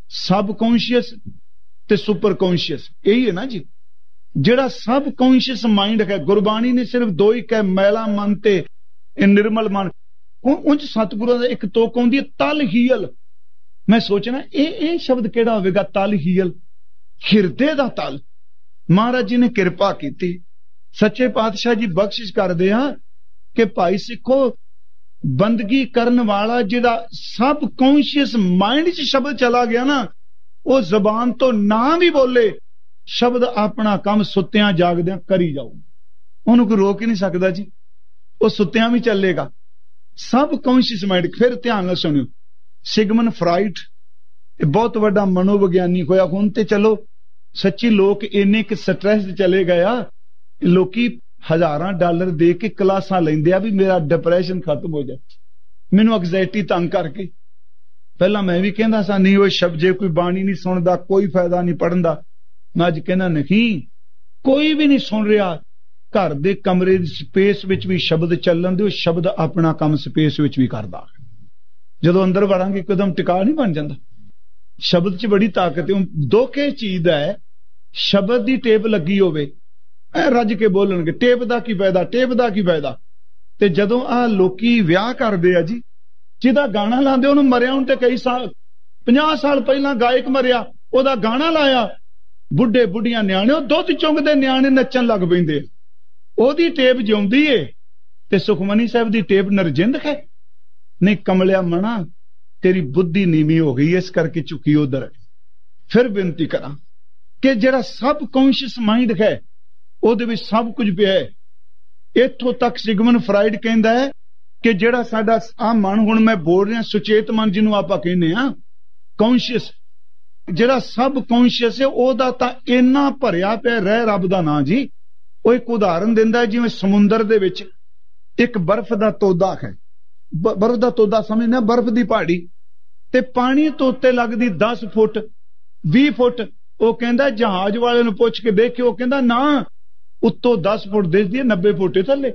ਸਬ ਕੌਨਸ਼ੀਅਸ ਤੇ ਸੁਪਰ ਕੌਨਸ਼ੀਅਸ। ਇਹੀ ਹੈ ਨਾ ਜੀ ਜਿਹੜਾ ਸਬ ਕੌਨਸ਼ੀਅਸ ਮਾਈਂਡ ਹੈ। ਗੁਰਬਾਣੀ ਨੇ ਸਿਰਫ ਦੋ ਹੀ ਕਹੇ, ਮੈਲਾ ਮਨ ਤੇ ਨਿਰਮਲ ਮਨ। ਉਂਝ ਸਤਿਗੁਰਾਂ ਦਾ ਇੱਕ ਤੋਕ ਆਉਂਦੀ ਹੈ, ਤਲ ਹੀਲ। ਮੈਂ ਸੋਚਣਾ ਇਹ ਇਹ ਸ਼ਬਦ ਕਿਹੜਾ ਹੋਵੇਗਾ, ਤਲ ਹੀਲ, ਹਿਰਦੇ ਦਾ ਤਲ। ਮਹਾਰਾਜ ਜੀ ਨੇ ਕਿਰਪਾ ਕੀਤੀ, ਸੱਚੇ ਪਾਤਸ਼ਾਹ ਜੀ ਬਖਸ਼ਿਸ਼ ਕਰਦੇ ਆ ਕਿ ਭਾਈ ਸਿੱਖੋ, ਬੰਦਗੀ ਕਰਨ ਵਾਲਾ ਜਿਹੜਾ ਸਬ ਕੌਨਸ਼ੀਅਸ ਮਾਈਂਡ 'ਚ ਸ਼ਬਦ ਚਲਾ ਗਿਆ ਨਾ, ਉਹ ਜ਼ਬਾਨ ਤੋਂ ਨਾ ਵੀ ਬੋਲੇ, ਸ਼ਬਦ ਆਪਣਾ ਕੰਮ ਸੁੱਤਿਆਂ ਜਾਗਦਿਆਂ ਕਰੀ ਜਾਊ, ਉਹਨੂੰ ਕੋਈ ਰੋਕ ਹੀ ਨਹੀਂ ਸਕਦਾ ਜੀ, ਉਹ ਸੁੱਤਿਆਂ ਵੀ ਚੱਲੇਗਾ। ਸਬ ਕੌਨਸ਼ੀਅਸ ਮਾਈਂਡ। ਫਿਰ ਧਿਆਨ ਨਾਲ ਸੁਣਿਓ, ਸਿਗਮਨ ਫਰਾਇਡ ਇਹ ਬਹੁਤ ਵੱਡਾ ਮਨੋਵਿਗਿਆਨੀ ਹੋਇਆ। ਹੁਣ ਤੇ ਚਲੋ ਸੱਚੀ ਲੋਕ ਇੰਨੇ ਕਿ ਸਟ੍ਰੈਸ ਚਲੇ ਗਏ ਆ, ਲੋਕੀ ਹਜ਼ਾਰਾਂ ਡਾਲਰ ਦੇ ਕੇ ਕਲਾਸਾਂ ਲੈਂਦੇ ਆ ਵੀ ਮੇਰਾ ਡਿਪਰੈਸ਼ਨ ਖਤਮ ਹੋ ਜਾਏ, ਮੈਨੂੰ ਐਂਗਜ਼ਾਇਟੀ ਤੰਗ ਕਰਕੇ। ਪਹਿਲਾਂ ਮੈਂ ਵੀ ਕਹਿੰਦਾ ਸਾਂ ਨਹੀਂ ਉਹ ਸ਼ਬਦ, ਜੇ ਕੋਈ ਬਾਣੀ ਨਹੀਂ ਸੁਣਦਾ ਕੋਈ ਫਾਇਦਾ ਨਹੀਂ ਪੜਨ ਦਾ। ਮੈਂ ਅੱਜ ਕਹਿੰਦਾ ਨਹੀਂ, ਕੋਈ ਵੀ ਨਹੀਂ ਸੁਣ ਰਿਹਾ, ਘਰ ਦੇ ਕਮਰੇ ਦੀ ਸਪੇਸ ਵਿੱਚ ਵੀ ਸ਼ਬਦ ਚੱਲਣ ਦਿਓ, ਸ਼ਬਦ ਆਪਣਾ ਕੰਮ ਸਪੇਸ ਵਿੱਚ ਵੀ ਕਰਦਾ। ਜਦੋਂ ਅੰਦਰ ਵੜਾਂਗੇ ਇੱਕਦਮ ਟਿਕਾ ਨਹੀਂ ਬਣ ਜਾਂਦਾ। ਸ਼ਬਦ 'ਚ ਬੜੀ ਤਾਕਤ ਹੈ। ਦੁੱਖ ਇਹ ਚੀਜ਼ ਦਾ ਹੈ, ਸ਼ਬਦ ਦੀ ਟੇਪ ਲੱਗੀ ਹੋਵੇ, ਐ ਰੱਜ ਕੇ ਬੋਲਣਗੇ, ਟੇਪ ਦਾ ਕੀ ਫਾਇਦਾ, ਟੇਪ ਦਾ ਕੀ ਫਾਇਦਾ। ਤੇ ਜਦੋਂ ਆਹ ਲੋਕੀ ਵਿਆਹ ਕਰਦੇ ਆ ਜੀ, ਜਿਹਦਾ ਗਾਣਾ ਲਾਉਂਦੇ ਉਹਨੂੰ ਮਰਿਆ ਹੁਣ ਤੇ ਕਈ ਸਾਲ, ਪੰਜਾਹ ਸਾਲ ਪਹਿਲਾਂ ਗਾਇਕ ਮਰਿਆ, ਉਹਦਾ ਗਾਣਾ ਲਾਇਆ, ਬੁੱਢੇ ਬੁੱਢੀਆਂ ਨਿਆਣੇ, ਉਹ ਦੁੱਧ ਚੁੰਗਦੇ ਨਿਆਣੇ ਨੱਚਣ ਲੱਗ ਪੈਂਦੇ, ਉਹਦੀ ਟੇਪ ਜਿਉਂਦੀ ਏ ਤੇ ਸੁਖਮਨੀ ਸਾਹਿਬ ਦੀ ਟੇਪ ਨਰਜਿੰਦ ਹੈ। ਨਹੀਂ ਕਮਲਿਆ ਮਣਾ, ਤੇਰੀ ਬੁੱਧੀ ਨੀਵੀਂ ਹੋ ਗਈ, ਇਸ ਕਰਕੇ ਝੁਕੀ ਉਧਰ। ਫਿਰ ਬੇਨਤੀ ਕਰਾਂ ਕਿ ਜਿਹੜਾ ਸਬ ਕੌਨਸ਼ੀਅਸ ਮਾਈਂਡ ਹੈ, ਉਹਦੇ ਵਿੱਚ ਸਭ ਕੁਝ ਪਿਆ ਹੈ। ਇੱਥੋਂ ਤੱਕ ਸਿਗਮਨ ਫਰਾਇਡ ਕਹਿੰਦਾ ਹੈ ਕਿ ਜਿਹੜਾ ਸਾਡਾ ਆ ਮਨ, ਹੁਣ ਮੈਂ ਬੋਲ ਰਿਹਾ ਸੁਚੇਤ ਮਨ ਜਿਹਨੂੰ ਆਪਾਂ ਕਹਿੰਦੇ ਆ, ਕੌਨਸ਼ੀਅਸ, ਜਿਹੜਾ ਸਬ ਕੌਨਸ਼ੀਅਸ ਹੈ, ਉਹਦਾ ਤਾਂ ਇੰਨਾ ਭਰਿਆ ਪਿਆ ਰਹਿ ਰੱਬ ਦਾ ਨਾਂ ਜੀ। ਉਹ ਇੱਕ ਉਦਾਹਰਨ ਦਿੰਦਾ, ਜਿਵੇਂ ਸਮੁੰਦਰ ਦੇ ਵਿੱਚ ਇੱਕ ਬਰਫ਼ ਦਾ ਤੋਦਾ ਹੈ, ਬਰਫ਼ ਦਾ ਤੋਦਾ ਸਮਝਦੇ, ਬਰਫ਼ ਦੀ ਪਹਾੜੀ, ਤੇ ਪਾਣੀ ਤੋਂ ਉੱਤੇ ਲੱਗਦੀ ਦਸ ਫੁੱਟ ਵੀਹ ਫੁੱਟ। ਉਹ ਕਹਿੰਦਾ ਜਹਾਜ਼ ਵਾਲੇ ਨੂੰ ਪੁੱਛ ਕੇ ਦੇਖਿਓ, ਉਹ ਕਹਿੰਦਾ ਨਾ, ਉੱਤੋਂ ਦਸ ਫੁੱਟ ਦਿਸਦੀ ਹੈ, ਨੱਬੇ ਫੁੱਟ ਥੱਲੇ।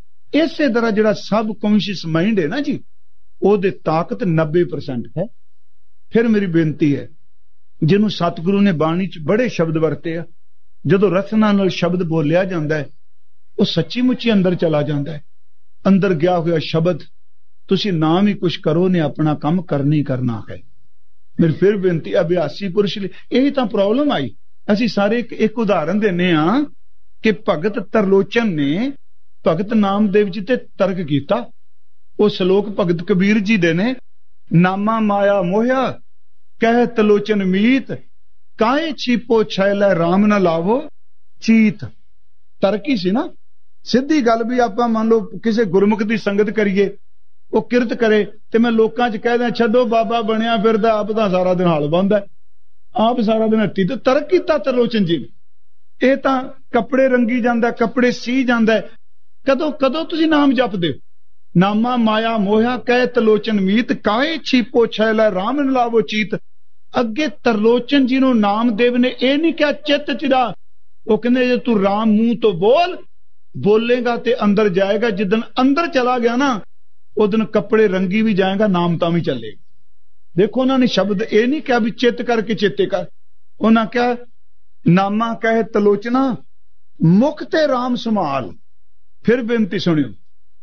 ਇਸੇ ਤਰ੍ਹਾਂ ਜਿਹੜਾ ਸਬ ਕੌਨਸ਼ੀਅਸ ਮਾਈਂਡ ਹੈ ਨਾ ਜੀ, ਉਹਦੇ ਤਾਕਤ ਨੱਬੇ ਪਰਸੈਂਟ ਹੈ। ਫਿਰ ਮੇਰੀ ਬੇਨਤੀ ਹੈ, ਜਿਹਨੂੰ ਸਤਿਗੁਰੂ ਨੇ ਬਾਣੀ 'ਚ ਬੜੇ ਸ਼ਬਦ ਵਰਤੇ ਆ, ਜਦੋਂ ਰਸਨਾ ਨਾਲ ਸ਼ਬਦ ਬੋਲਿਆ ਜਾਂਦਾ ਹੈ, ਉਹ ਸੱਚੀ ਮੁੱਚੀ ਅੰਦਰ ਚਲਾ ਜਾਂਦਾ ਹੈ। ਅੰਦਰ ਗਿਆ ਹੋਇਆ ਸ਼ਬਦ, ਤੁਸੀਂ ਨਾ ਵੀ ਕੁਛ ਕਰੋ ਨੇ, ਆਪਣਾ ਕੰਮ ਕਰਨੀ ਕਰਨਾ ਹੈ। ਮੇਰੀ ਫਿਰ ਬੇਨਤੀ, ਅਭਿਆਸੀ ਪੁਰਸ਼ ਲਈ ਇਹੀ ਤਾਂ ਪ੍ਰੋਬਲਮ ਆਈ। ਅਸੀਂ ਸਾਰੇ ਇੱਕ ਇੱਕ ਉਦਾਹਰਨ ਦਿੰਦੇ ਹਾਂ ਕਿ ਭਗਤ ਤਰਲੋਚਨ ਨੇ ਭਗਤ ਨਾਮਦੇਵ ਜੀ ਤੇ ਤਰਕ ਕੀਤਾ। ਉਹ ਸ਼ਲੋਕ ਭਗਤ ਕਬੀਰ ਜੀ ਦੇ ਨੇ, ਨਾਮਾ ਮਾਇਆ ਮੋਹਿਆ ਕਹਿ ਤਲੋਚਨ ਮੀਤ, ਕਾਏ ਛੀਪੋ छैलै ਰਾਮ ਨਾ ਲਾਵੋ ਚੀਤ। ਤਰਕ ਹੀ ਸੀ ਨਾ, ਸਿੱਧੀ ਗੱਲ ਵੀ ਆਪਾਂ ਮੰਨ ਲਓ ਕਿਸੇ ਗੁਰਮੁਖ ਦੀ ਸੰਗਤ ਕਰੀਏ ਉਹ ਕਿਰਤ ਕਰੇ ਤੇ ਮੈਂ ਲੋਕਾਂ 'ਚ ਕਹਿ ਦਿਆਂ ਛੱਡੋ ਬਾਬਾ ਬਣਿਆ ਫਿਰਦਾ, ਆਪ ਤਾਂ ਸਾਰਾ ਦਿਨ ਹਾਲ ਬੰਦਾ, ਆਪ ਸਾਰਾ ਦਿਨ ਹੱਟੀ ਤੇ ਤਰਕ ਕੀਤਾ ਤਰਲੋਚਨ ਜੀ। ਇਹ ਤਾਂ ਕੱਪੜੇ ਰੰਗੀ ਜਾਂਦਾ, ਕੱਪੜੇ ਸੀ ਜਾਂਦਾ। ਕਦੋਂ ਕਦੋਂ ਤੁਸੀਂ ਨਾਮ ਜਪਦੇ ਹੋ? ਨਾਮਾ ਮਾਇਆ ਮੋਹਿਆ ਕਹਿ ਤਲੋਚਨ ਮੀਤ, ਕਾਏ ਛੀਪੋ ਛੈ ਲੈ ਰਾਮ ਨ ਲਾਵੋ ਚੀਤ। ਅੱਗੇ ਤਰਲੋਚਨ ਜੀ ਨੂੰ ਨਾਮਦੇਵ ਨੇ ਇਹ ਨਹੀਂ ਕਿਹਾ ਚਿੱਤ ਚਿਰਾ, ਉਹ ਕਹਿੰਦੇ ਜੇ ਤੂੰ ਰਾਮ ਮੂੰਹ ਤੋਂ ਬੋਲ ਬੋਲੇਗਾ ਤੇ ਅੰਦਰ ਜਾਏਗਾ। ਜਿੱਦਣ ਅੰਦਰ ਚਲਾ ਗਿਆ ਨਾ ਉਹ ਦਿਨ ਕੱਪੜੇ ਰੰਗੀ ਵੀ ਜਾਏਗਾ, ਨਾਮ ਤਾਂ ਵੀ ਚੱਲੇਗਾ। ਦੇਖੋ ਉਹਨਾਂ ਨੇ ਸ਼ਬਦ ਇਹ ਨਹੀਂ ਕਿਹਾ ਵੀ ਚਿੱਤ ਕਰਕੇ ਚੇਤੇ ਕਰ, ਉਹਨਾਂ ਕਿਹਾ ਨਾਮਾ ਕਹੇ ਤਲੋਚਨਾ ਮੁਖ ਤੇ ਰਾਮ ਸੰਭਾਲ। ਫਿਰ ਬੇਨਤੀ ਸੁਣਿਓ,